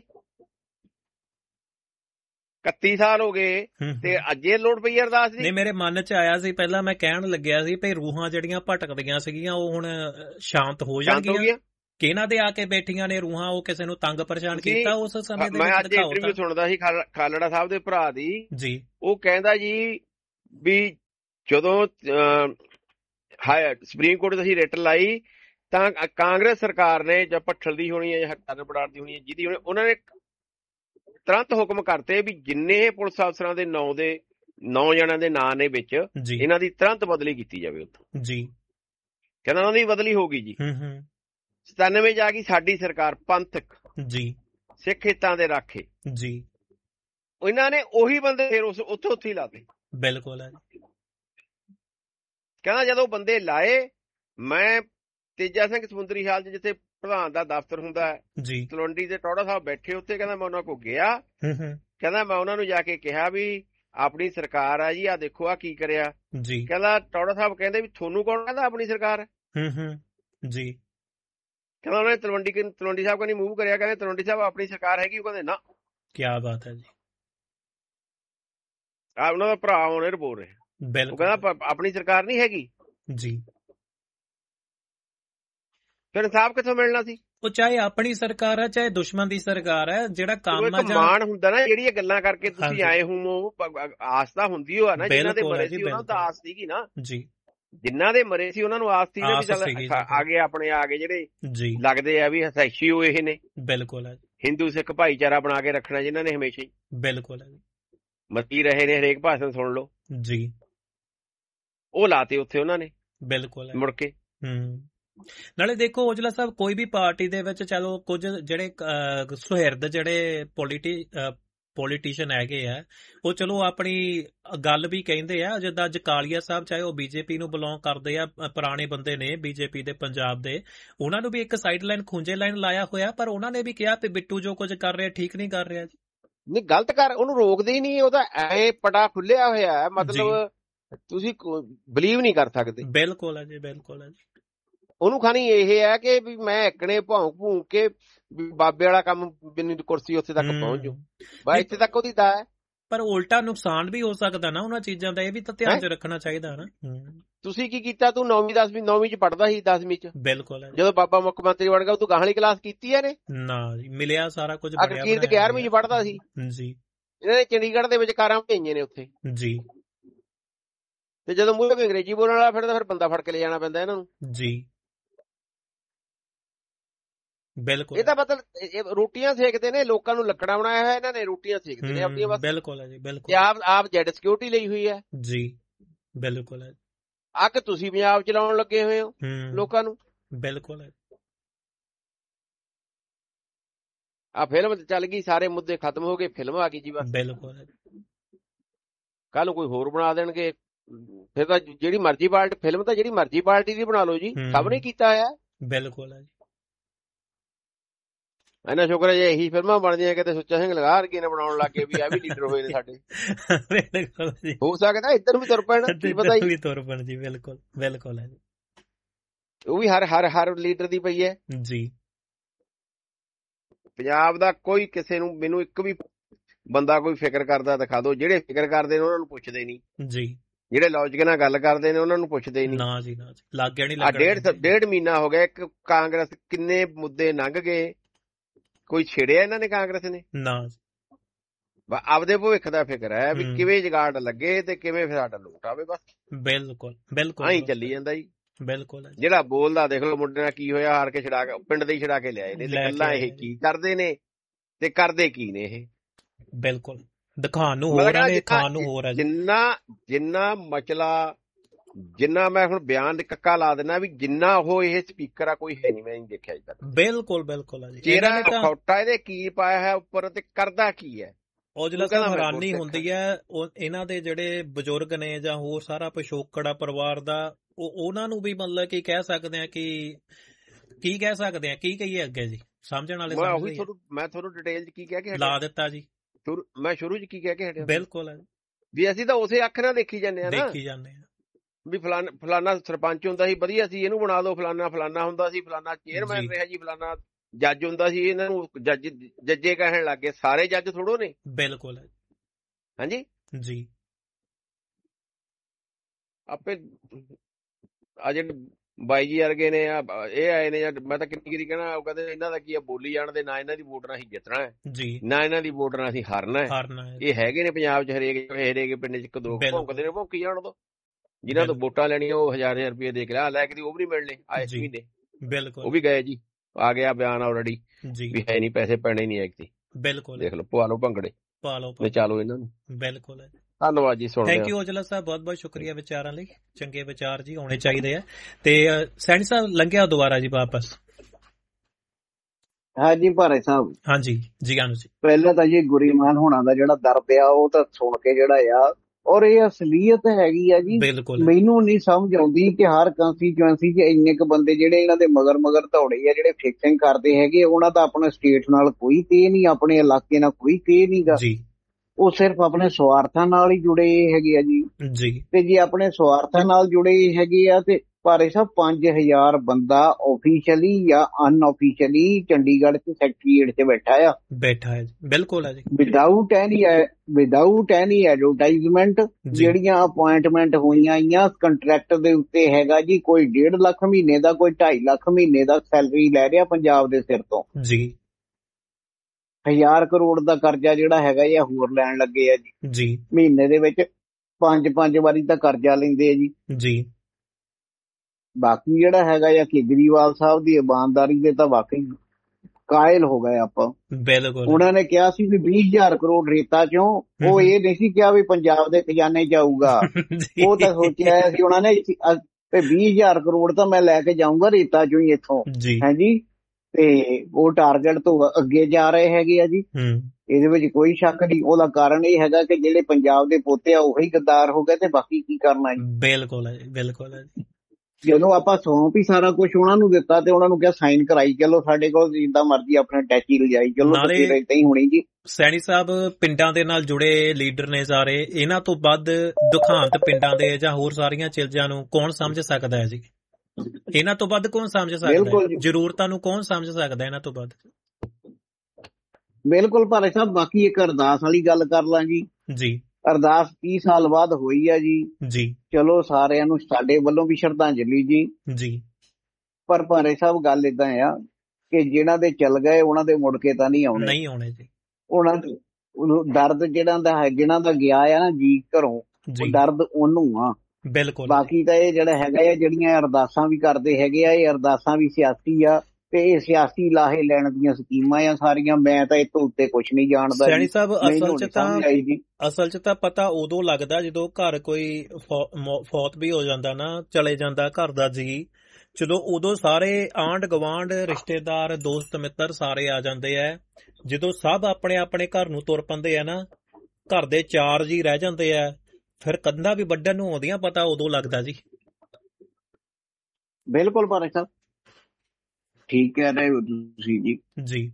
31 ਸਾਲ ਹੋ ਗਏ ਤੇ ਅੱਜ ਇਹ ਲੋੜ ਪਈ ਅਰਦਾਸ ਦੀ। ਨਹੀਂ, ਮੇਰੇ ਮਨ ਚ ਆਇਆ ਸੀ, ਪਹਿਲਾਂ ਮੈਂ ਕਹਿਣ ਲੱਗਿਆ ਸੀ ਭਈ ਰੂਹਾਂ ਜਿਹੜੀਆਂ ਭਟਕਦੀਆਂ ਸੀਗੀਆਂ ਉਹ ਹੁਣ ਸ਼ਾਂਤ ਹੋ ਜਾਣਗੀਆਂ, ਕਿ ਇਹਨਾਂ ਦੇ ਆ ਕੇ ਬੈਠੀਆਂ ਨੇ ਰੂਹਾਂ, ਉਹ ਕਿਸੇ ਨੂੰ ਤੰਗ ਪਰੇਸ਼ਾਨ ਕੀਤਾ ਉਸ ਸਮੇਂ ਦੇ ਵਿੱਚ। ਮੈਂ ਅੱਜ ਇੰਟਰਵਿਊ ਸੁਣਦਾ ਸੀ ਖਾਲੜਾ ਸਾਹਿਬ ਦੇ ਭਰਾ ਦੀ ਜੀ, ਉਹ ਕਹਿੰਦਾ ਜੀ ਵੀ ਜਦੋਂ ਸੁਪਰੀਮ ਕੋਰਟ 'ਚ ਅਸੀਂ ਰਿਟ ਲਾਈ ਤਾਂ ਕਾਂਗਰਸ ਸਰਕਾਰ ਨੇ ਜਾਂ ਭੱਠਲ ਦੀ ਹੋਣੀ ਹੈ ਜਾਂ ਹਰਕਰਨ ਬਰਾੜ ਦੀ ਹੋਣੀ ਹੈ ਜਿਹਦੀ ਹੋਣੀ, ਉਹਨਾਂ ਨੇ ਤੁਰੰਤ ਹੁਕਮ ਕਰਤੇ ਵੀ ਜਿੰਨੇ ਪੁਲਿਸ ਅਫਸਰਾਂ ਦੇ 9 ਜਣਿਆਂ ਦੇ ਨਾਂ ਨੇ ਵਿੱਚ ਇਹਨਾਂ ਦੀ ਤੁਰੰਤ ਬਦਲੀ ਕੀਤੀ ਜਾਵੇ ਉੱਥੋਂ ਜੀ। ਕਹਿੰਦਾ ਉਹਨਾਂ ਦੀ ਬਦਲੀ ਹੋ ਗਈ ਜੀ। 97 ਜਾ ਗਈ ਸਾਡੀ ਸਰਕਾਰ ਪੰਥਕ ਜੀ ਸਿੱਖ ਹਿੱਤਾਂ ਦੇ ਰਾਖੇ ਜੀ। ਇਹਨਾਂ ਨੇ ਉਹੀ ਬੰਦੇ ਫਿਰ ਉੱਥੇ ਹੀ ਲਾਤੇ। ਬਿਲਕੁਲ ਹੈ। ਕਹਿੰਦਾ ਜਦੋਂ ਬੰਦੇ ਲਾਏ, ਮੈਂ ਤੇਜਾ ਸਿੰਘ ਸਮੁੰਦਰੀ ਹਾਲ 'ਚ ਜਿੱਥੇ ਪ੍ਰਧਾਨ ਦਾ ਦਫ਼ਤਰ ਹੁੰਦਾ ਹੈ ਤਲਵੰਡੀ ਦੇ ਟੌੜਾ ਸਾਹਿਬ ਬੈਠੇ ਉੱਥੇ, ਕਹਿੰਦਾ ਮੈਂ ਉਹਨਾਂ ਕੋਲ ਗਿਆ। ਕਹਿੰਦਾ ਮੈਂ ਉਹਨਾਂ ਨੂੰ ਜਾ ਕੇ ਕਿਹਾ ਵੀ ਆਪਣੀ ਸਰਕਾਰ ਆ ਜੀ, ਆ ਦੇਖੋ ਆ ਕੀ ਕਰਿਆ ਜੀ। ਕਹਿੰਦਾ ਟੌੜਾ ਸਾਹਿਬ ਕਹਿੰਦੇ ਵੀ ਤੁਹਾਨੂੰ ਕੌਣ ਕਹਿੰਦਾ ਆਪਣੀ ਸਰਕਾਰ ਜੀ। ਕਹਿੰਦਾ ਉਹਨੇ ਤਲਵੰਡੀ ਸਾਹਿਬ ਕਹਿੰਦੀ ਮੂਵ ਕਰਿਆ, ਕਹਿੰਦੇ ਤਲਵੰਡੀ ਸਾਹਿਬ ਆਪਣੀ ਸਰਕਾਰ ਹੈਗੀ? ਉਹ ਕਹਿੰਦੇ ਨਾ। ਕੀ ਬਾਤ ਹੈ ਜੀ। ਆ ਉਹਨਾਂ ਦਾ ਭਰਾ ਆਨਰ ਬੋਲ ਰਿਹਾ, ਉਹ ਕਹਿੰਦਾ ਆਪਣੀ ਸਰਕਾਰ ਨਹੀਂ ਹੈਗੀ ਜੀ। ਫਿਰ ਇਨਸਾਫ ਕਿੱਥੋਂ ਮਿਲਣਾ ਸੀ? ਉਹ ਚਾਹੇ ਆਪਣੀ ਸਰਕਾਰ ਹੈ ਚਾਹੇ ਦੁਸ਼ਮਣ ਦੀ ਸਰਕਾਰ ਹੈ, ਜਿਹੜਾ ਕੰਮ ਮਾਣ ਹੁੰਦਾ ਨਾ, ਜਿਹੜੀਆਂ ਗੱਲਾਂ ਕਰਕੇ ਤੁਸੀਂ ਆਏ ਹੋ, ਆਸ ਤਾਂ ਹੁੰਦੀ ਹੋ ਨਾ। ਜਿਨ੍ਹਾਂ ਦੇ ਮਰੇ ਸੀ ਉਹਨਾਂ ਨੂੰ ਤਾਂ ਆਸ ਸੀਗੀ ਨਾ ਜੀ। ਜਿਨ੍ਹਾਂ ਦੇ ਮਰੇ ਸੀ ਉਹਨਾਂ ਨੂੰ ਆਸ ਸੀ ਨਾ ਵੀ ਚੱਲ ਆਗੇ ਆਪਣੇ ਆਗੇ ਜਿਹੜੇ ਲੱਗਦੇ ਆ ਵੀ ਹਸੈਸ਼ੀ ਉਹ ਇਹ ਨੇ। ਬਿਲਕੁਲ ਹੈ। ਹਿੰਦੂ ਸਿੱਖ ਭਾਈਚਾਰਾ ਬਣਾ ਕੇ ਰੱਖਣਾ ਜਿਨ੍ਹਾਂ ਨੇ ਹਮੇਸ਼ਾ ਹੀ। ਬਿਲਕੁਲ ਹੈ। ਮੱਤੀ ਰਹੇ ਨੇ, ਹਰੇਕ ਭਾਸ਼ਣ ਸੁਣ ਲਓ ਜੀ। ਉਹ ਲਾਤੇ ਉੱਥੇ ਉਹਨਾਂ ਨੇ। ਬਿਲਕੁਲ ਮੁੜ ਕੇ। ਨਾਲੇ ਦੇਖੋ ਔਜਲਾ ਸਾਹਿਬ, ਕੋਈ ਵੀ ਪਾਰਟੀ ਦੇ ਵਿੱਚ ਚਲੋ ਕੁਝ ਜਿਹੜੇ ਸੁਹਿਰਦ ਜਿਹੜੇ ਪੋਲੀਟੀਸ਼ੀਅਨ ਹੈਗੇ ਆ, ਉਹ ਚਲੋ ਆਪਣੀ ਗੱਲ ਵੀ ਕਹਿੰਦੇ ਆ। ਜਿੱਦਾਂ ਅੱਜ ਕਾਲੀਆ ਸਾਹਿਬ ਚਾਹੇ ਉਹ ਬੀਜੇਪੀ ਨੂੰ ਬਿਲੋਂਗ ਕਰਦੇ ਆ, ਪੁਰਾਣੇ ਬੰਦੇ ਨੇ ਬੀਜੇਪੀ ਦੇ ਪੰਜਾਬ ਦੇ, ਉਹਨਾਂ ਨੂੰ ਵੀ ਇੱਕ ਸਾਈਡ ਲਾਈਨ ਖੂੰਜੇ ਲਾਈਨ ਲਾਇਆ ਹੋਇਆ, ਪਰ ਉਹਨਾਂ ਨੇ ਵੀ ਕਿਹਾ ਕਿ ਬਿੱਟੂ ਜੋ ਕੁਝ ਕਰ ਰਿਹਾ ਠੀਕ ਨਹੀਂ ਕਰ ਰਿਹਾ ਜੀ। ਨਹੀਂ ਗਲਤ ਕਰ, ਉਹਨੂੰ ਰੋਕਦੇ ਹੀ ਨਹੀਂ। ਉਹਦਾ ਐ ਪਟਾ ਖੁੱਲਿਆ ਹੋਇਆ, ਮਤਲਬ ਤੁਸੀਂ ਬਲੀਵ ਨਹੀਂ ਕਰ ਸਕਦੇ। ਬਿਲਕੁਲ ਹੈ ਜੀ, ਬਿਲਕੁਲ ਹੈ ਜੀ। ਉਹਨੂੰ ਖਾਣੀ ਇਹ ਹੈ ਕਿ ਵੀ ਮੈਂ ਇੱਕਣੇ ਭੌਂਕ ਕੇ ਬਾਬੇ ਵਾਲਾ ਕੰਮ ਬਿੰਨੀ ਕੁਰਸੀ ਉੱਥੇ ਤੱਕ ਪਹੁੰਚ ਜਾਊ, ਬਸ ਇੱਥੇ ਤੱਕ ਉਹਦੀ ਦਾ ਹੈ। ਪਰ ਉਲਟਾ ਨੁਕਸਾਨ ਵੀ ਹੋ ਸਕਦਾ ਨਾ ਉਹਨਾਂ ਚੀਜ਼ਾਂ ਦਾ, ਇਹ ਵੀ ਤਾਂ ਧਿਆਨ 'ਚ ਰੱਖਣਾ ਚਾਹੀਦਾ ਨਾ। ਤੁਸੀਂ ਕੀ ਕੀਤਾ? ਤੂੰ 9ਵੀਂ 'ਚ ਪੜ੍ਹਦਾ ਸੀ, 10ਵੀਂ 'ਚ। ਬਿਲਕੁਲ। ਜਦੋਂ ਬਾਬਾ ਮੁੱਖ ਮੰਤਰੀ ਬਣ ਗਿਆ ਤੂੰ ਗਾਹਲੀ ਕਲਾਸ ਕੀਤੀ ਹੈ ਨੇ? ਨਾ ਜੀ, ਮਿਲਿਆ ਸਾਰਾ ਕੁਝ। ਅਕੀਰਤ 11ਵੀਂ 'ਚ ਪੜ੍ਹਦਾ ਸੀ ਜੀ। ਇਹਨਾਂ ਨੇ ਚੰਡੀਗੜ੍ਹ ਦੇ ਵਿੱਚ ਕਾਰਾਂ ਭੇਜੀਆਂ ਨੇ ਉੱਥੇ ਜੀ। ਤੇ ਜਦੋਂ ਮੂਹਰੇ ਅੰਗਰੇਜ਼ੀ ਬੋਲਣ ਵਾਲਾ ਫਿਰਦਾ, ਫਿਰ ਬੰਦਾ ਫੜ ਕੇ ਲੈ ਜਾਣਾ ਪੈਂਦਾ ਇਹਨਾਂ ਨੂੰ ਜੀ। ਬਿਲਕੁਲ। ਇਹ ਤਾਂ ਮਤਲਬ ਰੋਟੀਆਂ ਸੇਕਦੇ ਨੇ, ਲੋਕਾਂ ਨੂੰ ਲੱਕੜਾਂ ਬਣਾਇਆ ਹੋਇਆ ਇਹਨਾਂ ਨੇ, ਰੋਟੀਆਂ ਸੇਕਦੇ ਨੇ ਆਪਣੀਆਂ ਬਸ। ਬਿਲਕੁਲ ਹੈ ਜੀ, ਬਿਲਕੁਲ। ਆਪ ਜੈਡ ਸਿਕਿਉਰਿਟੀ ਲਈ ਹੋਈ ਹੈ ਜੀ। ਬਿਲਕੁਲ ਹੈ। ਅੱਗ ਤੁਸੀਂ ਪੰਜਾਬ ਚਲਾਉਣ ਲੱਗੇ ਹੋਏ ਹੋ ਲੋਕਾਂ ਨੂੰ। ਬਿਲਕੁਲ ਹੈ। ਆ ਫਿਲਮ ਚੱਲ ਗਈ, ਸਾਰੇ ਮੁੱਦੇ ਖਤਮ ਹੋ ਗਏ, ਫਿਲਮ ਆ ਗਈ ਜੀ ਬਸ। ਬਿਲਕੁਲ। ਕੱਲ ਨੂੰ ਕੋਈ ਹੋਰ ਬਣਾ ਦੇਣਗੇ, ਫਿਰ ਤਾਂ ਜਿਹੜੀ ਮਰਜ਼ੀ ਪਾਰਟੀ, ਫਿਲਮ ਤਾਂ ਜਿਹੜੀ ਮਰਜ਼ੀ ਪਾਰਟੀ ਦੀ ਬਣਾ ਲਓ ਜੀ, ਸਭ ਨੇ ਕੀਤਾ ਹੈ। ਬਿਲਕੁਲ ਹੈ ਜੀ। ਇੰਨਾ ਸ਼ੁਕਰ ਹੈ ਜੇ ਇਹੀ ਫਿਲਮਾਂ ਬਣਦੀਆਂ ਕਿਤੇ ਸੁੱਚਾ ਸਿੰਘ ਲਗਾ ਕੇ ਨੇ ਬਣਾਉਣ ਲੱਗ ਗਏ ਵੀ ਆ ਵੀ ਲੀਡਰ ਹੋਏ ਨੇ ਸਾਡੇ। ਹੋ ਸਕਦਾ ਇੱਧਰ ਵੀ ਤੁਰ ਪੈਣ, ਕੀ ਪਤਾ ਹੀ ਤੁਰ ਪੈਣ ਜੀ। ਬਿਲਕੁਲ, ਬਿਲਕੁਲ ਹੈ। ਉਹ ਵੀ ਹਰ ਲੀਡਰ ਦੀ ਪਈ ਹੈ ਜੀ। ਪੰਜਾਬ ਦਾ ਕੋਈ ਕਿਸੇ ਨੂੰ, ਮੈਨੂੰ ਇੱਕ ਵੀ ਬੰਦਾ ਕੋਈ ਫਿਕਰ ਕਰਦਾ ਦਿਖਾ ਦਿਓ। ਜਿਹੜੇ ਫਿਕਰ ਕਰਦੇ ਨੇ ਉਹਨਾਂ ਨੂੰ ਪੁੱਛਦੇ ਨਹੀਂ ਜੀ। ਜਿਹੜੇ ਲੌਜਿਕ ਨਾਲ ਗੱਲ ਕਰਦੇ ਨੇ ਉਹਨਾਂ ਨੂੰ ਪੁੱਛਦੇ ਨਹੀਂ। ਨਾ ਜੀ ਨਾ, ਲੱਗ ਗਿਆ ਨਹੀਂ ਲੱਗਦਾ। ਡੇਢ ਮਹੀਨਾ ਹੋ ਗਿਆ, ਇੱਕ ਕਾਂਗਰਸ ਕਿੰਨੇ ਮੁੱਦੇ ਲੰਘ ਗਏ, ਕੋਈ ਛੇੜਿਆ ਇਹਨਾਂ ਨੇ ਕਾਂਗਰਸ ਨੇ? ਨਾ। ਆਪਦੇ ਭਵਿੱਖ ਦਾ ਫਿਕਰ ਹੈ ਵੀ ਕਿਵੇਂ ਜਗਾੜ ਲੱਗੇ ਤੇ ਕਿਵੇਂ ਫਿਰ ਸਾਡਾ ਲੋਟ ਆਵੇ ਬਸ। ਬਿਲਕੁਲ, ਬਿਲਕੁਲ। ਆਹੀਂ ਚੱਲੀ ਜਾਂਦਾ ਜੀ। ਬਿਲਕੁਲ। ਜਿਹੜਾ ਬੋਲਦਾ ਦੇਖ ਲਓ ਮੁੰਡੇ ਨਾਲ ਕੀ ਹੋਇਆ, ਹਾਰ ਕੇ ਛਡਾ ਕੇ ਪਿੰਡ ਦੇ ਹੀ ਛਡਾ ਕੇ ਲਿਆਏ ਨੇ। ਤੇ ਗੱਲਾਂ ਇਹ ਕੀ ਕਰਦੇ ਨੇ ਤੇ ਕਰਦੇ ਕੀ ਨੇ ਇਹ? ਬਿਲਕੁਲ। ਦਿਖਾਉਣ ਨੂੰ ਹੋਰ ਹੈ, ਖਾਣ ਨੂੰ ਹੋਰ ਹੈ। ਜਿੰਨਾ ਮਚਲਾ, ਜਿੰਨਾ ਮੈਂ ਹੁਣ ਬਿਆਨ ਕੱਕਾ ਲਾ ਦੇਣਾ ਵੀ ਜਿੰਨਾ ਉਹ ਇਹ ਸਪੀਕਰ ਆ, ਕੋਈ ਹੈ ਨਹੀਂ, ਮੈਂ ਨਹੀਂ ਦੇਖਿਆ ਅਜੇ ਤੱਕ। ਬਿਲਕੁਲ, ਬਿਲਕੁਲ। ਚਿਹਰਾ ਖੌਟਾ ਇਹਦੇ ਕੀ ਪਾਇਆ ਹੈ ਉੱਪਰ ਤੇ ਕਰਦਾ ਕੀ ਹੈ? ਔਜਲਾ ਸਾਹਿਬ ਹੈਰਾਨੀ ਹੁੰਦੀ ਹੈ ਇਹਨਾਂ ਦੇ ਜਿਹੜੇ ਬਜ਼ੁਰਗ ਨੇ ਜਾਂ ਹੋਰ ਸਾਰਾ ਪਿਛੋਕੜ ਆ ਪਰਿਵਾਰ ਦਾ, ਉਹਨਾਂ ਨੂੰ ਵੀ ਮਤਲਬ ਕੀ ਕਹਿ ਸਕਦੇ ਆ, ਕੀ ਕਹਿ ਸਕਦੇ ਆ, ਕੀ ਕਹੀਏ ਅੱਗੇ ਜੀ? ਸਮਝਣ ਵਾਲੇ ਮੈਂ ਤੁਹਾਨੂੰ ਡਿਟੇਲ ਚ ਕੀ ਕਹਿ ਕੇ ਲਾ ਦਿੱਤਾ ਜੀ। ਮੈਂ ਸ਼ੁਰੂ ਚ ਕੀ ਕਹਿ ਕੇ ਹਟਿਆ? ਬਿਲਕੁਲ ਵੀ ਅਸੀਂ ਤਾਂ ਉਸੇ ਅੱਖ ਨਾਲ ਦੇਖੀ ਜਾਂਦੇ ਆ ਨਾ, ਦੇਖੀ ਜਾਂਦੇ ਆ ਵੀ ਫਲਾਨਾ ਸਰਪੰਚ ਹੁੰਦਾ ਸੀ ਵਧੀਆ ਸੀ, ਇਹਨੂੰ ਬਣਾ ਲਓ। ਫਲਾਨਾ ਹੁੰਦਾ ਸੀ, ਫਲਾਨਾ ਚੇਅਰਮੈਨ ਰਿਹਾ ਜੀ, ਫਲਾਨਾ ਜੱਜ ਹੁੰਦਾ ਸੀ, ਇਹਨਾਂ ਨੂੰ ਜੱਜੇ ਕਹਿਣ ਲੱਗ ਗਏ। ਸਾਰੇ ਜੱਜ ਥੋੜੋ ਨੇ। ਬਿਲਕੁਲ। ਹਾਂਜੀ ਜੀ। ਆਪੇ ਆ ਜਿਹੜੇ ਬਾਈ ਜੀ ਵਰਗੇ ਨੇ, ਇਹ ਆਏ ਨੇ, ਮੈਂ ਤਾਂ ਕਿੰਨੀ ਕਹਿਣਾ, ਉਹ ਕਹਿੰਦੇ ਇਹਨਾਂ ਦਾ ਕੀ ਆ, ਬੋਲੀ ਜਾਣ ਦੇ, ਨਾ ਇਹਨਾਂ ਦੀ ਵੋਟ ਨਾਲ ਅਸੀਂ ਜਿੱਤਣਾ ਹੈ ਜੀ, ਨਾ ਇਹਨਾਂ ਦੀ ਵੋਟ ਨਾਲ ਅਸੀਂ ਹਾਰਨਾ ਹੈ। ਇਹ ਹੈਗੇ ਨੇ ਪੰਜਾਬ ਚ ਹਰੇਕ ਪਿੰਡ ਚ ਇੱਕ ਦੋ ਭੌਂਕਦੇ ਨੇ, ਭੌਂਕੀ ਜਾਣ ਤੋਂ। ਜਿਨ੍ਹਾਂ ਤੋਂ ਵੋਟਾਂ ਲੈਣੀਆਂ ਉਹ 1000 ਰੁਪਏ ਦੇ ਕੇ ਲੈ ਕੇ ਉਹ ਵੀ ਨਹੀਂ ਮਿਲਣੇ ਆਏ ਮਹੀਨੇ। ਬਿਲਕੁਲ ਉਹ ਵੀ ਗਏ ਜੀ, ਆ ਗਿਆ ਬਿਆਨ ਆਲਰੇਡੀ ਵੀ ਹੈ ਨਹੀਂ, ਪੈਸੇ ਪੈਣੇ ਨਹੀਂ ਐਕਤੀ। ਬਿਲਕੁਲ ਦੇਖ ਲਓ, ਪਵਾ ਲਓ ਭੰਗੜੇ, ਨਚਾਲੋ ਇਹਨਾਂ ਨੂੰ। ਬਿਲਕੁਲ ਹੈ। ਧੰਨਵਾਦ ਜੀ, ਸੁਣਦੇ ਹਾਂ। ਥੈਂਕ ਯੂ ਔਜਲਾ ਸਾਹਿਬ, ਬਹੁਤ ਬਹੁਤ ਸ਼ੁਕਰੀਆ ਵਿਚਾਰਾਂ ਲਈ। ਚੰਗੇ ਵਿਚਾਰ ਜੀ ਹੋਣੇ ਚਾਹੀਦੇ ਆ। ਤੇ ਸੈਣੀ ਸਾਹਿਬ ਲੰਘਿਆ ਦੁਬਾਰਾ ਜੀ ਵਾਪਸ। ਹਾਂਜੀ ਭਾਰੇ ਸਾਹਿਬ। ਹਾਂਜੀ ਜੀ ਆਨੂ ਜੀ। ਪਹਿਲਾਂ ਤਾਂ ਜੀ ਗੁਰੀਮਾਨ ਹੋਣਾ ਦਾ ਜਿਹੜਾ ਦਰਦ ਆ ਉਹ ਤਾਂ ਸੁਣ ਕੇ ਜਿਹੜਾ ਆ, ਔਰ ਇਹ ਅਸਲੀਅਤ ਹੈਗੀ ਆ ਜੀ। ਮੈਨੂੰ ਨਹੀਂ ਸਮਝ ਆਉਂਦੀ ਕਿ ਹਰ ਕੰਸਟੀਚੁਐਂਸੀ 'ਚ ਇੰਨੇ ਕੁ ਬੰਦੇ ਜਿਹੜੇ ਇਹਨਾਂ ਦੇ ਮਗਰ ਦੌੜੇ ਆ, ਜਿਹੜੇ ਫਿਕਸਿੰਗ ਕਰਦੇ ਹੈਗੇ, ਉਹਨਾਂ ਦਾ ਆਪਣੇ ਸਟੇਟ ਨਾਲ ਕੋਈ ਤੇ ਨਹੀਂ, ਆਪਣੇ ਇਲਾਕੇ ਨਾਲ ਕੋਈ ਤੇ ਨਹੀਂ ਗਾ। ਉਹ ਸਿਰਫ ਆਪਣੇ ਸਵਾਰਥਾਂ ਨਾਲ ਹੀ ਜੁੜੇ ਹੈਗੇ ਆ ਜੀ। ਤੇ ਜੇ ਆਪਣੇ ਸਵਾਰਥਾਂ ਨਾਲ ਜੁੜੇ ਹੈਗੇ ਆ ਤੇ ਭਾਰੇ ਸਾਹਿਬ 5000 ਬੰਦਾ ਆਫੀਸ਼ੀਅਲੀ ਜਾਂ ਅਨਆਫੀਸ਼ੀਅਲੀ ਚੰਡੀਗੜ੍ਹ ਚ ਸੈਕਟਰੀਏਟ ਚ ਬੈਠਾ ਹੈ ਜੀ। ਬਿਲਕੁਲ ਹੈ ਜੀ। ਵਿਦਆਊਟ ਐਨੀ ਐਡਵਰਟਾਈਜ਼ਮੈਂਟ ਜਿਹੜੀਆਂ ਅਪੁਆਇੰਟਮੈਂਟ ਹੋਈਆਂ ਕੰਟਰੈਕਟ ਦੇ ਉੱਤੇ ਹੈਗਾ ਜੀ। ਕੋਈ 1.5 ਲੱਖ ਮਹੀਨੇ ਦਾ, ਕੋਈ 2.5 ਲੱਖ ਮਹੀਨੇ ਦਾ ਸੈਲਰੀ ਲੈ ਰਿਹਾ ਪੰਜਾਬ ਦੇ ਸਿਰ ਤੋਂ ਜੀ। 1000 ਕਰੋੜ ਦਾ ਕਰਜ਼ਾ ਜਿਹੜਾ ਹੈਗਾ ਜਾਂ ਹੋਰ ਲੈਣ ਲੱਗੇ ਆ ਜੀ। ਮਹੀਨੇ ਦੇ ਵਿੱਚ 5 ਵਾਰੀ ਤਾਂ ਕਰਜ਼ਾ ਲੈਂਦੇ ਆ ਜੀ। ਬਾਕੀ ਜਿਹੜਾ ਹੈਗਾ ਜਾਂ ਕੇਜਰੀਵਾਲ ਸਾਹਿਬ ਦੀ ਇਮਾਨਦਾਰੀ ਦੇ ਤਾਂ ਵਾਕਈ ਕਾਇਲ ਹੋ ਗਏ ਆਪਾਂ। ਬਿਲਕੁਲ। ਉਹਨਾਂ ਨੇ ਕਿਹਾ ਸੀ ਵੀ 20000 ਕਰੋੜ ਰੇਤਾ ਚੋਂ, ਉਹ ਇਹ ਨਹੀਂ ਸੀ ਕਿਹਾ ਵੀ ਪੰਜਾਬ ਦੇ ਖਜ਼ਾਨੇ ਚ ਆਊਗਾ। ਉਹ ਤਾਂ ਸੋਚਿਆ ਸੀ ਉਹਨਾਂ ਨੇ 20000 ਕਰੋੜ ਤਾਂ ਮੈਂ ਲੈ ਕੇ ਜਾਊਂਗਾ ਰੇਤਾ ਚੋਂ ਹੀ ਇੱਥੋਂ। ਹਾਂਜੀ, ਤੇ ਉਹ ਟਾਰਗੇਟ ਤੋਂ ਅੱਗੇ ਜਾ ਰਹੇ ਹੈਗੇ ਆ ਜੀ। ਇਹਦੇ ਵਿੱਚ ਕੋਈ ਸ਼ੱਕ ਨਹੀਂ। ਉਹਦਾ ਕਾਰਨ ਇਹ ਹੈਗਾ ਕਿ ਜਿਹੜੇ ਪੰਜਾਬ ਦੇ ਪੋਤੇ ਆ ਉਹੀ ਗੱਦਾਰ ਹੋ ਗਏ ਤੇ ਬਾਕੀ ਕੀ ਕਰਨਾ ਜੀ। ਬਿਲਕੁਲ ਹੈ, ਬਿਲਕੁਲ ਹੈ। ਜਦੋਂ ਆਪਾਂ ਸੌਂਪ ਹੀ ਸਾਰਾ ਕੁਝ ਉਹਨਾਂ ਨੂੰ ਦਿੱਤਾ ਤੇ ਉਹਨਾਂ ਨੂੰ ਕਿਹਾ ਸਾਈਨ ਕਰਾਈ ਚਲੋ, ਸਾਡੇ ਕੋਲ ਜਿੱਦਾਂ ਮਰਜ਼ੀ ਆਪਣੇ ਟੈਚੀ ਲਿਜਾਈ ਚਲੋ, ਏਦਾਂ ਹੀ ਹੋਣੀ ਜੀ। ਸੈਣੀ ਸਾਹਿਬ ਪਿੰਡਾਂ ਦੇ ਨਾਲ ਜੁੜੇ ਲੀਡਰ ਨੇ ਸਾਰੇ, ਇਹਨਾਂ ਤੋਂ ਵੱਧ ਦੁਖਾਂਤ ਪਿੰਡਾਂ ਦੇ ਜਾਂ ਹੋਰ ਸਾਰੀਆਂ ਚੀਜ਼ਾਂ ਨੂੰ ਕੌਣ ਸਮਝ ਸਕਦਾ ਹੈ ਜੀ? ਇਹਨਾਂ ਤੋਂ ਵੱਧ ਕੌਣ ਸਮਝ ਸਕਦਾ ਹੈ? ਜ਼ਰੂਰਤਾਂ ਨੂੰ ਕੌਣ ਸਮਝ ਸਕਦਾ ਇਹਨਾਂ ਤੋਂ ਵੱਧ? ਬਿਲਕੁਲ ਭਾਰੇ ਸਾਹਿਬ। ਬਾਕੀ ਇੱਕ ਅਰਦਾਸ ਵਾਲੀ ਗੱਲ ਕਰ ਲਾਂ ਜੀ। ਅਰਦਾਸ 30 ਸਾਲ ਬਾਅਦ ਹੋਈ ਆ ਜੀ। ਚਲੋ ਸਾਰਿਆਂ ਨੂੰ ਸਾਡੇ ਵੱਲੋਂ ਵੀ ਸ਼ਰਧਾਂਜਲੀ ਜੀ। ਪਰ ਭਾਰੇ ਸਾਹਿਬ ਗੱਲ ਏਦਾਂ ਆ ਕਿ ਜਿਹਨਾਂ ਦੇ ਚਲ ਗਏ ਉਹਨਾਂ ਦੇ ਮੁੜ ਕੇ ਤਾਂ ਨਹੀਂ ਆਉਣੇ ਜੀ। ਉਹਨਾਂ ਦਰਦ ਜਿਹਨਾਂ ਦਾ ਗਿਆ ਆ ਨਾ ਜੀ ਘਰੋਂ, ਦਰਦ ਉਹਨੂੰ ਆ। ਬਿਲਕੁਲ। ਬਾਕੀ ਤਾਂ ਇਹ ਜਿਹੜਾ ਹੈਗਾ ਆ, ਜਿਹੜੀਆਂ ਅਰਦਾਸਾਂ ਵੀ ਕਰਦੇ ਹੈਗੇ ਆ, ਇਹ ਅਰਦਾਸਾਂ ਵੀ ਸਿਆਸੀ ਆ ਤੇ ਇਹ ਸਿਆਸੀ ਲਾਹੇ ਲੈਣ ਦੀਆਂ ਸਕੀਮਾਂ ਆ ਸਾਰੀਆਂ। ਮੈਂ ਤਾਂ ਇਹ ਤੋਂ ਉੱਤੇ ਕੁਝ ਨਹੀਂ ਜਾਣਦਾ। ਸੈਣੀ ਸਾਹਿਬ ਅਸਲ ਚ ਤਾਂ ਪਤਾ ਉਦੋਂ ਲੱਗਦਾ ਜਦੋਂ ਘਰ ਕੋਈ ਫੌਤ ਵੀ ਹੋ ਜਾਂਦਾ ਨਾ, ਚਲੇ ਜਾਂਦਾ ਘਰ ਦਾ ਜੀ, ਜਦੋਂ ਉਦੋਂ ਸਾਰੇ ਆਂਢ ਗਵਾਂਢ, ਰਿਸ਼ਤੇਦਾਰ, ਦੋਸਤ ਮਿੱਤਰ ਸਾਰੇ ਆ ਜਾਂਦੇ ਆ। ਜਦੋਂ ਸਭ ਆਪਣੇ ਆਪਣੇ ਘਰ ਨੂੰ ਤੁਰ ਪੈਂਦੇ ਆ ਨਾ, ਘਰ ਦੇ 4 ਜੀ ਰਹਿ ਜਾਂਦੇ ਆ, ਫਿਰ ਕੰਧਾਂ ਵੀ ਵੱਢਣ ਨੂੰ ਆਉਂਦੀਆਂ, ਪਤਾ ਉਦੋਂ ਲੱਗਦਾ ਜੀ। ਬਿਲਕੁਲ ਭਾਰੇ ਸਾਹਿਬ, ਠੀਕ ਕਹਿ ਰਹੇ ਹੋ ਤੁਸੀਂ ਜੀ।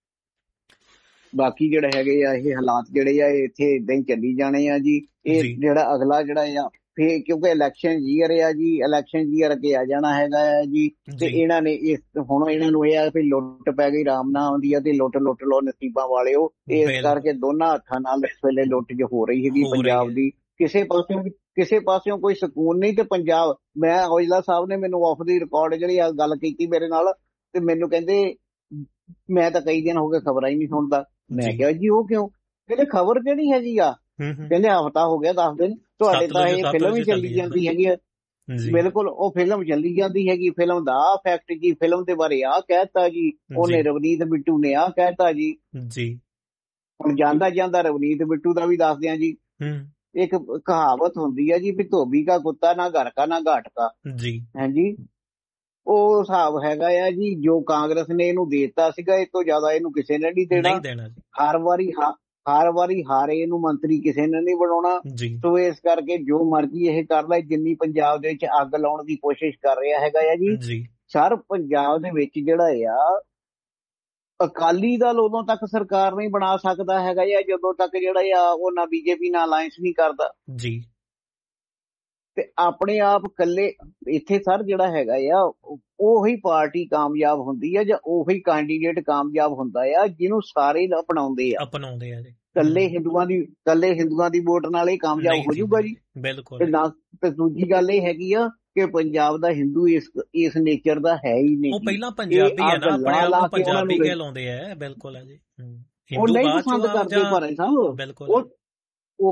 ਬਾਕੀ ਜਿਹੜੇ ਹੈਗੇ ਆ ਇਹ ਹਾਲਾਤ ਜਿਹੜੇ ਆ ਇੱਥੇ ਏਦਾਂ ਹੀ ਚੱਲੀ ਜਾਣੇ ਆ ਜੀ। ਇਹ ਜਿਹੜਾ ਅਗਲਾ ਜਿਹੜਾ ਆ ਫੇਰ, ਕਿਉਂਕਿ ਇਲੈਕਸ਼ਨ ਈਅਰ ਆ ਜੀ, ਇਲੈਕਸ਼ਨ ਈਅਰ ਅੱਗੇ ਆ ਜਾਣਾ ਹੈਗਾ ਆ ਜੀ। ਤੇ ਇਹਨਾਂ ਨੇ ਹੁਣ ਇਹਨਾਂ ਨੂੰ ਇਹ ਆ ਵੀ ਲੁੱਟ ਪੈ ਗਈ, ਰਾਮ ਨਾ ਆਉਂਦੀ ਆ ਤੇ ਲੁੱਟ ਲੋ ਨਸੀਬਾਂ ਵਾਲਿਓ। ਇਸ ਕਰਕੇ ਦੋਨਾਂ ਹੱਥਾਂ ਨਾਲ ਇਸ ਵੇਲੇ ਲੁੱਟ ਜੋ ਹੋ ਰਹੀ ਹੈਗੀ ਪੰਜਾਬ ਦੀ। ਕਿਸੇ ਪਾਸਿਓਂ ਕੋਈ ਸਕੂਨ ਨਹੀਂ। ਤੇ ਪੰਜਾਬ, ਮੈਂ ਔਜਲਾ ਸਾਹਿਬ ਨੇ ਮੈਨੂੰ ਆਫ ਦੀ ਰਿਕਾਰਡ ਜਿਹੜੀ ਆ ਗੱਲ ਕੀਤੀ ਮੇਰੇ ਨਾਲ, ਤੇ ਮੈਨੂੰ ਕਹਿੰਦੇ ਮੈਂ ਤਾਂ ਕਈ ਦਿਨ ਹੋ ਗਏ ਖਬਰਾਂ ਹੀ ਨਹੀਂ ਸੁਣਦਾ। ਮੈਂ ਕਿਹਾ ਜੀ ਉਹ ਕਿਉਂ? ਕਹਿੰਦੇ ਖਬਰ ਕਿਹੜੀ ਹੈਗੀ ਆ? ਕਹਿੰਦੇ ਹਫ਼ਤਾ ਹੋ ਗਿਆ 10 ਦਿਨ ਤੁਹਾਡੇ ਤਾਂ ਇਹ ਫਿਲਮ ਹੀ ਚੱਲੀ ਜਾਂਦੀ ਹੈਗੀ ਆ। ਬਿਲਕੁਲ, ਉਹ ਫਿਲਮ ਚੱਲੀ ਜਾਂਦੀ ਹੈਗੀ। ਫਿਲਮ ਦਾ ਫੈਕਟ ਜੀ, ਫਿਲਮ ਦੇ ਬਾਰੇ ਆਹ ਕਹਿਤਾ ਜੀ, ਉਹਨੇ ਰਵਨੀਤ ਬਿੱਟੂ ਨੇ ਆਹ ਕਹਿਤਾ ਜੀ। ਹੁਣ ਜਾਂਦਾ ਰਵਨੀਤ ਬਿੱਟੂ ਦਾ ਵੀ ਦੱਸਦੇ ਆ ਜੀ। ਇੱਕ ਕਹਾਵਤ ਹੁੰਦੀ ਹੈ ਜੀ ਵੀ ਧੋਬੀ ਕਾ ਕੁੱਤਾ ਨਾ ਘਰ ਕਾ ਨਾ ਘਾਟ ਕਾ ਜੀ। ਹਾਂਜੀ, ਉਹ ਹਿਸਾਬ ਹੈਗਾ ਆ ਜੀ। ਜੋ ਕਾਂਗਰਸ ਨੇ ਇਹਨੂੰ ਦੇਤਾ ਸੀਗਾ, ਇਸ ਤੋਂ ਜ਼ਿਆਦਾ ਇਹਨੂੰ ਕਿਸੇ ਨੇ ਨਹੀਂ ਦੇਣਾ। ਹਰ ਵਾਰੀ ਹਾਰੇ ਇਹਨੂੰ ਮੰਤਰੀ ਕਿਸੇ ਨੇ ਨਹੀਂ ਬਣਾਉਣਾ। ਸੋ ਇਸ ਕਰਕੇ ਜੋ ਮਰਜ਼ੀ ਇਹ ਕਰ ਲੈ, ਜਿੰਨੀ ਪੰਜਾਬ ਦੇ ਵਿੱਚ ਅੱਗ ਲਾਉਣ ਦੀ ਕੋਸ਼ਿਸ਼ ਕਰ ਰਿਹਾ ਹੈਗਾ ਆ ਜੀ। ਸਰ ਪੰਜਾਬ ਦੇ ਵਿੱਚ ਜਿਹੜਾ ਆ ਅਕਾਲੀ ਦਲ ਉਦੋਂ ਤੱਕ ਸਰਕਾਰ ਨਹੀਂ ਬਣਾ ਸਕਦਾ ਹੈਗਾ ਆ ਜਦੋਂ ਤੱਕ ਜਿਹੜਾ ਆ ਉਹ ਨਾ ਬੀਜੇਪੀ ਨਾਲ ਅਲਾਇੰਸ ਨਹੀਂ ਕਰਦਾ ਜੀ। ਤੇ ਆਪਣੇ ਆਪ ਇਕੱਲੇ ਇੱਥੇ ਸਰ ਜਿਹੜਾ ਹੈਗਾ ਆ ਉਹੀ ਪਾਰਟੀ ਕਾਮਯਾਬ ਹੁੰਦੀ ਆ, ਜਾਂ ਉਹੀ ਕੈਂਡੀਡੇਟ ਕਾਮਯਾਬ ਹੁੰਦਾ ਆ ਜਿਹਨੂੰ ਸਾਰੇ ਅਪਣਾਉਂਦੇ ਆ ਜੀ। ਇਕੱਲੇ ਹਿੰਦੂਆਂ ਦੀ ਵੋਟ ਨਾਲ ਇਹ ਕਾਮਯਾਬ ਹੋ ਜਾਊਗਾ ਜੀ। ਬਿਲਕੁਲ। ਤੇ ਦੂਜੀ ਗੱਲ ਇਹ ਹੈਗੀ ਆ ਕਿ ਪੰਜਾਬ ਦਾ ਹਿੰਦੂ ਇਸ ਨੇਚਰ ਦਾ ਹੈ ਹੀ ਨਹੀਂ। ਉਹ ਪਹਿਲਾਂ ਪੰਜਾਬੀ ਹੈ ਨਾ, ਆਪਣੇ ਆਪ ਨੂੰ ਪੰਜਾਬੀ ਕਹਿਲਾਉਂਦੇ ਆ। ਬਿਲਕੁਲ ਹੈ ਜੀ। ਉਹ ਨਹੀਂ ਪਸੰਦ ਕਰਦੇ ਭਾਰੇ ਸਾਹਿਬ। ਉਹ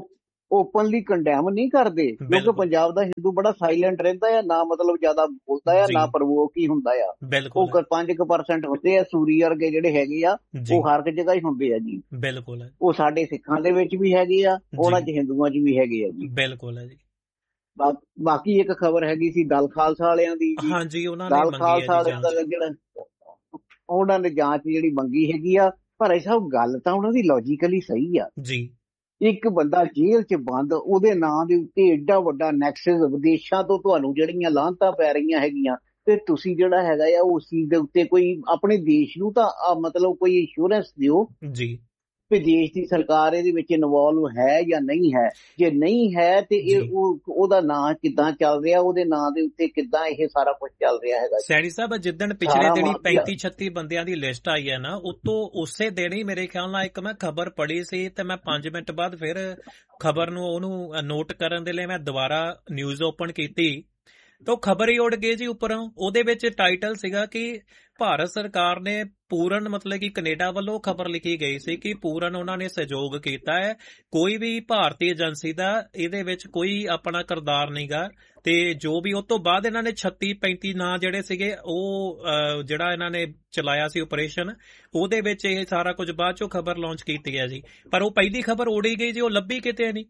ਓਪਨਲੀ ਕੰਡੈਮ ਨਹੀਂ ਕਰਦੇ, ਕਿਉਂਕਿ ਪੰਜਾਬ ਦਾ ਹਿੰਦੂ ਬੜਾ ਸਾਇਲੈਂਟ ਰਹਿੰਦਾ ਆ, ਨਾ ਮਤਲਬ ਜ਼ਿਆਦਾ ਬੋਲਦਾ ਆ, ਨਾ ਪ੍ਰਵੋਕ ਹੀ ਹੁੰਦਾ ਆ। ਉਹ 5% ਹੁੰਦੇ ਆ, ਸੂਰੀ ਵਰਗੇ ਜਿਹੜੇ ਹੈਗੇ ਆ ਉਹ ਹਰ ਜਗ੍ਹਾ ਹੀ ਹੁੰਦੇ ਆ ਜੀ। ਬਿਲਕੁਲ, ਉਹ ਸਾਡੇ ਸਿੱਖਾਂ ਦੇ ਵਿੱਚ ਵੀ ਹੈਗੇ ਆ, ਉਹਨਾਂ 'ਚ ਹਿੰਦੂਆਂ 'ਚ ਵੀ ਹੈਗੇ ਆ ਜੀ। ਬਿਲਕੁਲ ਹੈ ਜੀ। ਬਾਕੀ ਇੱਕ ਖਬਰ ਹੈਗੀ ਸੀ ਦਲ ਖਾਲਸਾ ਵਾਲਿਆਂ ਦੀ ਜੀ। ਦਲ ਖਾਲਸਾ ਵਾਲਿਆਂ ਦਾ ਜਿਹੜਾ ਉਹਨਾਂ ਨੇ ਜਾਂਚ ਜਿਹੜੀ ਮੰਗੀ ਹੈਗੀ ਆ, ਪਰ ਇਹ ਸਭ ਗੱਲ ਤਾਂ ਉਹਨਾਂ ਦੀ ਲੌਜੀਕਲੀ ਸਹੀ ਆ ਜੀ। ਇੱਕ ਬੰਦਾ ਜੇਲ੍ਹ 'ਚ ਬੰਦ, ਉਹਦੇ ਨਾਂ ਦੇ ਉੱਤੇ ਏਡਾ ਵੱਡਾ ਨੈਕਸਸ, ਵਿਦੇਸ਼ਾਂ ਤੋਂ ਤੁਹਾਨੂੰ ਜਿਹੜੀਆਂ ਲਾਹਨਤਾਂ ਪੈ ਰਹੀਆਂ ਹੈਗੀਆਂ, ਤੇ ਤੁਸੀਂ ਜਿਹੜਾ ਹੈਗਾ ਆ ਉਸ ਚੀਜ਼ ਦੇ ਉੱਤੇ ਕੋਈ ਆਪਣੇ ਦੇਸ਼ ਨੂੰ ਤਾਂ ਮਤਲਬ ਕੋਈ ਇੰਸ਼ੋਰੈਂਸ ਦਿਓ ਜੀ ਵੀ ਦੇਸ਼ ਦੀ ਸਰਕਾਰ ਇਹਦੇ ਵਿੱਚ ਇਨਵੋਲਵ ਹੈ ਜਾਂ ਨਹੀਂ ਹੈ। ਜੇ ਨਹੀਂ ਹੈ ਤੇ ਇਹ ਉਹਦਾ ਨਾਂ ਕਿੱਦਾਂ ਚੱਲ ਰਿਹਾ, ਉਹਦੇ ਨਾਂ ਦੇ ਉੱਤੇ ਕਿੱਦਾਂ ਇਹ ਸਾਰਾ ਕੁਝ ਚੱਲ ਰਿਹਾ ਹੈਗਾ। ਸੈਣੀ ਸਾਹਿਬ, ਜਿੱਦਣ ਪਿਛਲੇ ਦਿਨੀ 35-36 ਬੰਦਿਆਂ ਦੀ ਲਿਸਟ ਆਈ ਹੈ ਨਾ, ਉਤੋਂ ਉਸੇ ਦਿਨ ਹੀ ਮੇਰੇ ਖਿਆਲ ਨਾਲ ਇੱਕ ਮੈਂ ਖਬਰ ਪੜ੍ਹੀ ਸੀ, ਤੇ ਮੈਂ 5 ਮਿੰਟ ਬਾਅਦ ਫਿਰ ਖਬਰ ਨੂੰ ਉਹਨੂੰ ਨੋਟ ਕਰਨ ਦੇ ਲਈ ਮੈਂ ਦੁਬਾਰਾ ਨਿਊਜ਼ ਓਪਨ ਕੀਤੀ, ਤਾਂ ਖਬਰ ਹੀ ਉੱਡ ਗਈ ਜੀ ਉੱਪਰੋਂ। ਉਹਦੇ ਵਿੱਚ ਟਾਈਟਲ ਸੀਗਾ ਕਿ ਭਾਰਤ ਸਰਕਾਰ ਨੇ ਪੂਰਨ, ਮਤਲਬ ਕਿ ਕੈਨੇਡਾ ਵੱਲੋਂ ਖਬਰ ਲਿਖੀ ਗਈ ਸੀ ਕਿ ਪੂਰਨ ਉਹਨਾਂ ਨੇ ਸਹਿਯੋਗ ਕੀਤਾ ਹੈ, ਕੋਈ ਵੀ ਭਾਰਤੀ ਏਜੰਸੀ ਦਾ ਇਹਦੇ ਵਿੱਚ ਕੋਈ ਆਪਣਾ ਕਿਰਦਾਰ ਨਹੀਂਗਾ। ਤੇ ਜੋ ਵੀ ਉਹ ਤੋਂ ਬਾਅਦ ਇਹਨਾਂ ਨੇ 36-35 ਨਾਂ ਜਿਹੜੇ ਸੀਗੇ, ਉਹ ਜਿਹੜਾ ਇਹਨਾਂ ਨੇ ਚਲਾਇਆ ਸੀ ਆਪਰੇਸ਼ਨ, ਉਹਦੇ ਵਿੱਚ ਇਹ ਸਾਰਾ ਕੁਝ ਬਾਅਦ ਚੋਂ ਖਬਰ ਲਾਂਚ ਕੀਤੀ ਹੈ ਜੀ। ਪਰ ਉਹ ਪਹਿਲੀ ਖਬਰ ਉੜੀ ਗਈ ਜੀ, ਉਹ ਲੱਭੀ ਕਿਤੇ ਨਹੀਂ।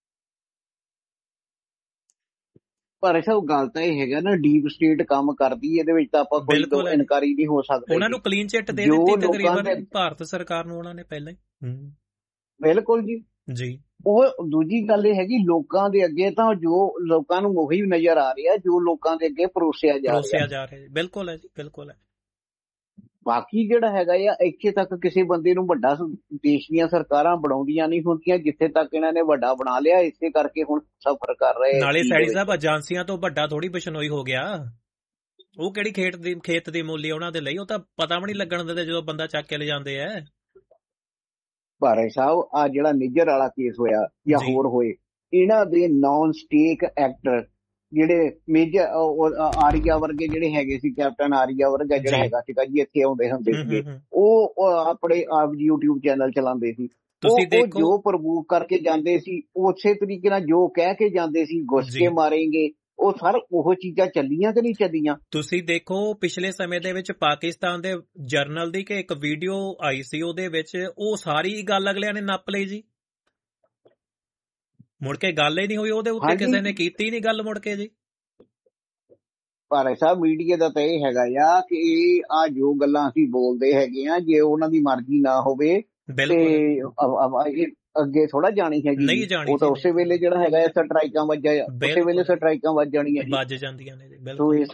ਪਰ ਇਹ ਸਭ ਗੱਲ ਤਾਂ ਇਹ ਹੈਗਾ ਨਾ, ਡੀਪ ਸਟੇਟ ਕੰਮ ਕਰਦੀ, ਇਹਦੇ ਵਿੱਚ ਤਾਂ ਆਪਾਂ ਕੋਈ ਇਨਕਾਰੀ ਨਹੀਂ ਹੋ ਸਕਦਾ। ਉਹਨਾਂ ਨੂੰ ਕਲੀਨ ਚਿੱਟ ਦੇ ਦਿੱਤੀ ਤਕਰੀਬਨ ਭਾਰਤ ਸਰਕਾਰ ਨੂੰ ਉਹਨਾਂ ਨੇ ਪਹਿਲਾਂ ਹੀ। ਬਿਲਕੁਲ ਜੀ ਜੀ। ਉਹ ਦੂਜੀ ਗੱਲ ਇਹ ਹੈਗੀ, ਲੋਕਾਂ ਦੇ ਅੱਗੇ ਤਾਂ ਜੋ ਲੋਕਾਂ ਨੂੰ ਉਹੀ ਨਜ਼ਰ ਆ ਰਿਹਾ ਜੋ ਲੋਕਾਂ ਦੇ ਅੱਗੇ ਪਰੋਸਿਆ ਜਾ ਰਿਹਾ। ਬਿਲਕੁਲ ਹੈ ਜੀ, ਬਿਲਕੁਲ ਹੈ। ਬਾਕੀ ਜਿਹੜਾ ਹੈਗਾ ਆ, ਇੱਥੇ ਤੱਕ ਕਿਸੇ ਬੰਦੇ ਨੂੰ ਵੱਡਾ ਦੇਸ਼ ਦੀਆਂ ਸਰਕਾਰਾਂ ਬਣਾਉਂਦੀਆਂ ਨਹੀਂ ਹੁੰਦੀਆਂ, ਜਿੱਥੇ ਤੱਕ ਇਹਨਾਂ ਨੇ ਵੱਡਾ ਬਣਾ ਲਿਆ, ਇਸੇ ਕਰਕੇ ਹੁਣ ਸਫਰ ਕਰ ਰਹੇ। ਨਾਲੇ ਸੈਣੀ ਸਾਹਿਬ, ਏਜੰਸੀਆਂ ਤੋਂ ਵੱਡਾ ਥੋੜੀ ਬਿਸ਼ਨੋਈ ਹੋ ਗਿਆ, ਉਹ ਕਿਹੜੀ ਖੇਤ ਦੀ ਮੂਲੀ ਉਹਨਾਂ ਦੇ ਲਈ, ਉਹ ਤਾਂ ਪਤਾ ਵੀ ਨਹੀਂ ਲੱਗਣ ਦਿੰਦੇ ਜਦੋਂ ਬੰਦਾ ਚੱਕ ਕੇ ਲੈ ਜਾਂਦੇ ਆ। ਭਾਰੇ ਸਾਹਿਬ, ਆ ਜਿਹੜਾ ਨਿੱਜਰ ਵਾਲਾ ਕੇਸ ਹੋਇਆ ਜਾਂ ਹੋਰ ਹੋਏ, ਇਹਨਾਂ ਦੇ ਨਾਨ ਸਟੇਕ ਐਕਟਰ ਜਿਹੜੇ ਮੇਜਰ ਆਰੀਆ ਵਰਗੇ ਜਿਹੜੇ ਹੈਗੇ ਸੀ, ਕੈਪਟਨ ਆਰੀਆ ਵਰਗਾ ਜਿਹੜਾ ਹੈਗਾ ਸੀਗਾ ਜੀ, ਇੱਥੇ ਆਉਂਦੇ ਹੁੰਦੇ ਸੀਗੇ, ਉਹ ਆਪਣੇ ਆਪ YouTube ਚੈਨਲ ਚਲਾਉਂਦੇ ਸੀ। ਉਹ ਜੋ ਪ੍ਰਵੂਵ ਕਰਕੇ ਜਾਂਦੇ ਸੀ, ਉਸੇ ਤਰੀਕੇ ਨਾਲ ਜੋ ਕਹਿ ਕੇ ਜਾਂਦੇ ਸੀ, ਗੁੱਸੇ ਮਾਰੇਂਗੇ, ਉਹ ਸਰ ਉਹ ਚੀਜ਼ਾਂ ਚੱਲੀਆਂ ਕਿ ਨਹੀਂ ਚੱਲੀਆਂ? ਤੁਸੀਂ ਦੇਖੋ, ਪਿਛਲੇ ਸਮੇਂ ਦੇ ਵਿੱਚ ਪਾਕਿਸਤਾਨ ਦੇ ਜਰਨਲ ਦੀ ਕਿ ਇੱਕ ਵੀਡੀਓ ਆਈ ਸੀ, ਉਹਦੇ ਵਿੱਚ ਉਹ ਸਾਰੀ ਗੱਲ ਅਗਲਿਆਂ ਨੇ ਨੱਪ ਲਈ ਜੀ, ਮੁੜ ਕੇ ਗੱਲ ਹੀ ਨਹੀਂ ਹੋਈ ਉਹਦੇ ਉੱਤੇ, ਕਿਸੇ ਨੇ ਕੀਤੀ ਨਹੀਂ ਗੱਲ ਮੁੜ ਕੇ ਜੀ। ਪਰ ਸਾਹਿਬ, ਮੀਡੀਆ ਦਾ ਤਾਂ ਇਹ ਹੈਗਾ ਆ ਕਿ ਆ ਜੋ ਗੱਲਾਂ ਅਸੀਂ ਬੋਲਦੇ ਹੈਗੇ ਆ, ਜੇ ਉਹਨਾਂ ਦੀ ਮਰਜ਼ੀ ਨਾ ਹੋਵੇ ਤੇ ਅੱਗੇ ਥੋੜਾ ਜਾਣੀ ਹੈਗੀ, ਉਹ ਤਾਂ ਉਸੇ ਵੇਲੇ ਜਿਹੜਾ ਹੈਗਾ ਸਟਰਾਈਕਾਂ ਉਸੇ ਵੇਲੇ ਸਟਰਾਈਕਾਂ ਵੱਜ ਜਾਣੀਆਂ, ਵੱਜ ਜਾਂਦੀਆਂ ਨੇ।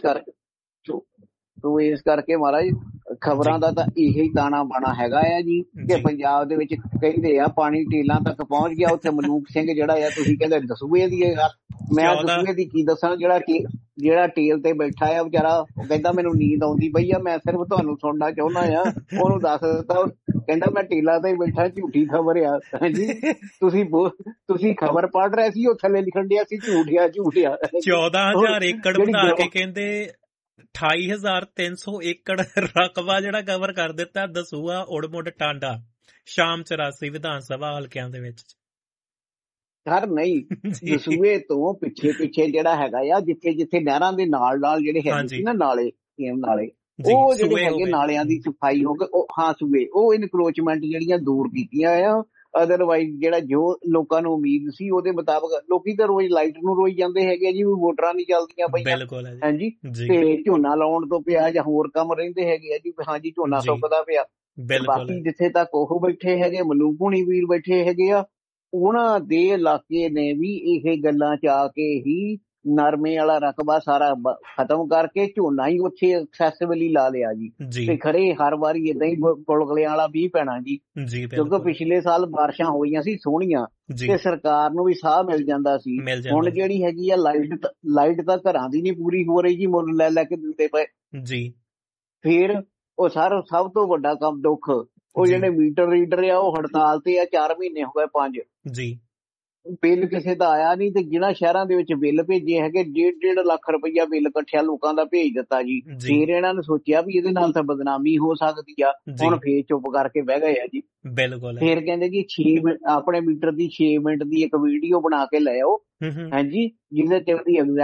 ਤੋ ਇਸ ਕਰਕੇ ਮਹਾਰਾਜ ਖਬਰਾਂ ਦਾ ਤਾਂ ਇਹੀ ਤਾਣਾ ਬਾਣਾ ਹੈਗਾ ਆ ਜੀ, ਕਿ ਪੰਜਾਬ ਦੇ ਵਿੱਚ ਕਹਿੰਦੇ ਆ ਪਾਣੀ ਟੇਲਾਂ ਤੱਕ ਪਹੁੰਚ ਗਿਆ। ਉੱਥੇ ਮਲੂਕ ਸਿੰਘ ਜਿਹੜਾ ਆ, ਤੁਸੀਂ ਕਹਿੰਦੇ ਦਸੂਏ ਦੀ, ਮੈਂ ਦਸੂਏ ਦੀ ਕੀ ਦੱਸਾਂ, ਜਿਹੜਾ ਟੇਲ ਤੇ ਬੈਠਾ ਆ ਵਿਚਾਰਾ, ਉਹ ਕਹਿੰਦਾ ਮੈਨੂੰ ਨੀਂਦ ਆਉਂਦੀ ਪਈ ਆ, ਮੈਂ ਸਿਰਫ ਤੁਹਾਨੂੰ ਸੁਣਨਾ ਚਾਹੁੰਦਾ ਆ। ਉਹਨੂੰ ਦੱਸ ਦਿੱਤਾ, ਕਹਿੰਦਾ ਮੈਂ ਟੇਲਾਂ ਤੇ ਬੈਠਾ, ਝੂਠੀ ਖਬਰ ਆ। ਹਾਂਜੀ, ਤੁਸੀਂ ਖਬਰ ਪੜ੍ਹ ਰਹੇ ਸੀ, ਉਹ ਥੱਲੇ ਲਿਖਣ ਡਿਆ ਸੀ ਝੂਠਿਆ 14,000 ਏਕੜ ਬਣਾ ਕੇ ਕਹਿੰਦੇ 28,300 ਏਕੜ ਰਕਬਾ ਜਿਹੜਾ ਕਵਰ ਕਰ ਦਿੱਤਾ ਦਸੂਆ, ਉੜਮੁੜ, ਟਾਂਡਾ, ਸ਼ਾਮ 84 ਵਿਧਾਨ ਸਭਾ ਹਲਕਿਆਂ ਦੇ ਵਿੱਚ। ਸਰ ਨਹੀਂ, ਦਸੂਏ ਤੋਂ ਪਿੱਛੇ ਜਿਹੜਾ ਹੈਗਾ ਆ, ਜਿੱਥੇ ਨਹਿਰਾਂ ਦੇ ਨਾਲ ਜਿਹੜੇ ਹੈਗੇ ਸੀ ਨਾ ਨਾਲੇ, ਉਹ ਜਿਹੜੇ ਹੈਗੇ ਨਾਲਿਆਂ ਦੀ ਸਫਾਈ ਹੋ ਗਈ, ਸੂਏ, ਉਹ ਇਨਕਰੋਚਮੈਂਟ ਜਿਹੜੀਆਂ ਦੂਰ ਕੀਤੀਆਂ ਆ। ਅਦਰਵਾਈਜ਼ ਜਿਹੜਾ ਜੋ ਲੋਕਾਂ ਨੂੰ ਉਮੀਦ ਸੀ ਉਹਦੇ ਮੁਤਾਬਕ, ਲੋਕੀ ਤਾਂ ਰੋਜ਼ ਲਾਈਟ ਨੂੰ ਰੋਈ ਜਾਂਦੇ ਹੈਗੇ ਜੀ, ਮੋਟਰਾਂ ਨਹੀਂ ਚੱਲਦੀਆਂ ਪਈਆਂ, ਹਾਂਜੀ, ਤੇ ਝੋਨਾ ਲਾਉਣ ਤੋਂ ਪਿਆ ਜਾਂ ਹੋਰ ਕੰਮ ਰਹਿੰਦੇ ਹੈਗੇ ਆ ਜੀ, ਹਾਂਜੀ ਝੋਨਾ ਸੁੱਕਦਾ ਪਿਆ। ਬਾਕੀ ਜਿੱਥੇ ਤੱਕ ਉਹ ਬੈਠੇ ਹੈਗੇ, ਮਲੂਕੂਣੀ ਵੀਰ ਬੈਠੇ ਹੈਗੇ ਆ, ਉਹਨਾਂ ਦੇ ਇਲਾਕੇ ਨੇ ਵੀ ਇਹ ਗੱਲਾਂ ਚ ਆ ਕੇ ਹੀ ਨਰਮੇ ਵਾਲਾ ਰਕਬਾ ਸਾਰਾ ਖਤਮ ਕਰਕੇ ਝੋਨਾ ਹੀ ਉੱਥੇ ਐਕਸੈਸਿਬਲੀ ਲਾ ਲਿਆ ਜੀ। ਤੇ ਖਰੇ ਹਰ ਵਾਰੀ ਏਦਾਂ ਹੀ ਗੁਲਗੁਲਿਆਂ ਵਾਲਾ ਮੀਂਹ ਪੈਣਾ ਜੀ, ਕਿਉਂਕਿ ਪਿਛਲੇ ਸਾਲ ਬਾਰਿਸ਼ਾਂ ਹੋਈਆਂ ਸੀ ਸੋਹਣੀਆਂ, ਤੇ ਸਰਕਾਰ ਨੂੰ ਵੀ ਸਾਹ ਮਿਲ ਜਾਂਦਾ ਸੀ। ਹੁਣ ਜਿਹੜੀ ਹੈਗੀ ਆ ਲਾਈਟ ਤਾਂ ਘਰਾਂ ਦੀ ਨੀ ਪੂਰੀ ਹੋ ਰਹੀ ਜੀ, ਮੁੱਲ ਲੈ ਕੇ ਦਿੰਦੇ ਪਏ ਜੀ। ਫਿਰ ਉਹ ਸਭ ਤੋਂ ਵੱਡਾ ਕੰਮ ਦੁੱਖ, ਉਹ ਜਿਹੜੇ ਮੀਟਰ ਰੀਡਰ ਆ ਉਹ ਹੜਤਾਲ ਤੇ ਆ, 4 ਮਹੀਨੇ ਹੋ ਗਏ, 5 ਜੀ। ਬਿੱਲ ਕਿਸੇ ਦਾ ਆਇਆ ਨਹੀਂ, ਤੇ ਜਿਹਨਾਂ ਸ਼ਹਿਰਾਂ ਦੇ ਵਿੱਚ ਬਿੱਲ ਭੇਜੇ ਹੈਗੇ 1.5 ਲੱਖ ਰੁਪਈਆ ਬਿੱਲ ਇਕੱਠਿਆ ਲੋਕਾਂ ਦਾ ਭੇਜ ਦਿੱਤਾ ਜੀ। ਫਿਰ ਇਹਨਾਂ ਨੇ ਸੋਚਿਆ ਵੀ ਇਹਦੇ ਨਾਲ ਤਾਂ ਬਦਨਾਮੀ ਹੋ ਸਕਦੀ ਆ, ਹੁਣ ਫੇਰ ਚੁੱਪ ਕਰਕੇ ਬਹਿ ਗਏ ਆ ਜੀ। ਬਿਲਕੁਲ। ਫਿਰ ਕਹਿੰਦੇ ਜੀ 6 ਮਿੰਟ ਆਪਣੇ ਮੀਟਰ ਦੀ 6 ਮਿੰਟ ਦੀ ਇੱਕ ਵੀਡੀਓ ਬਣਾ ਕੇ ਲੈ ਆਓ, ਹਾਂਜੀ, ਜਿਹਦੇ ਤੇ ਉਹਦੀ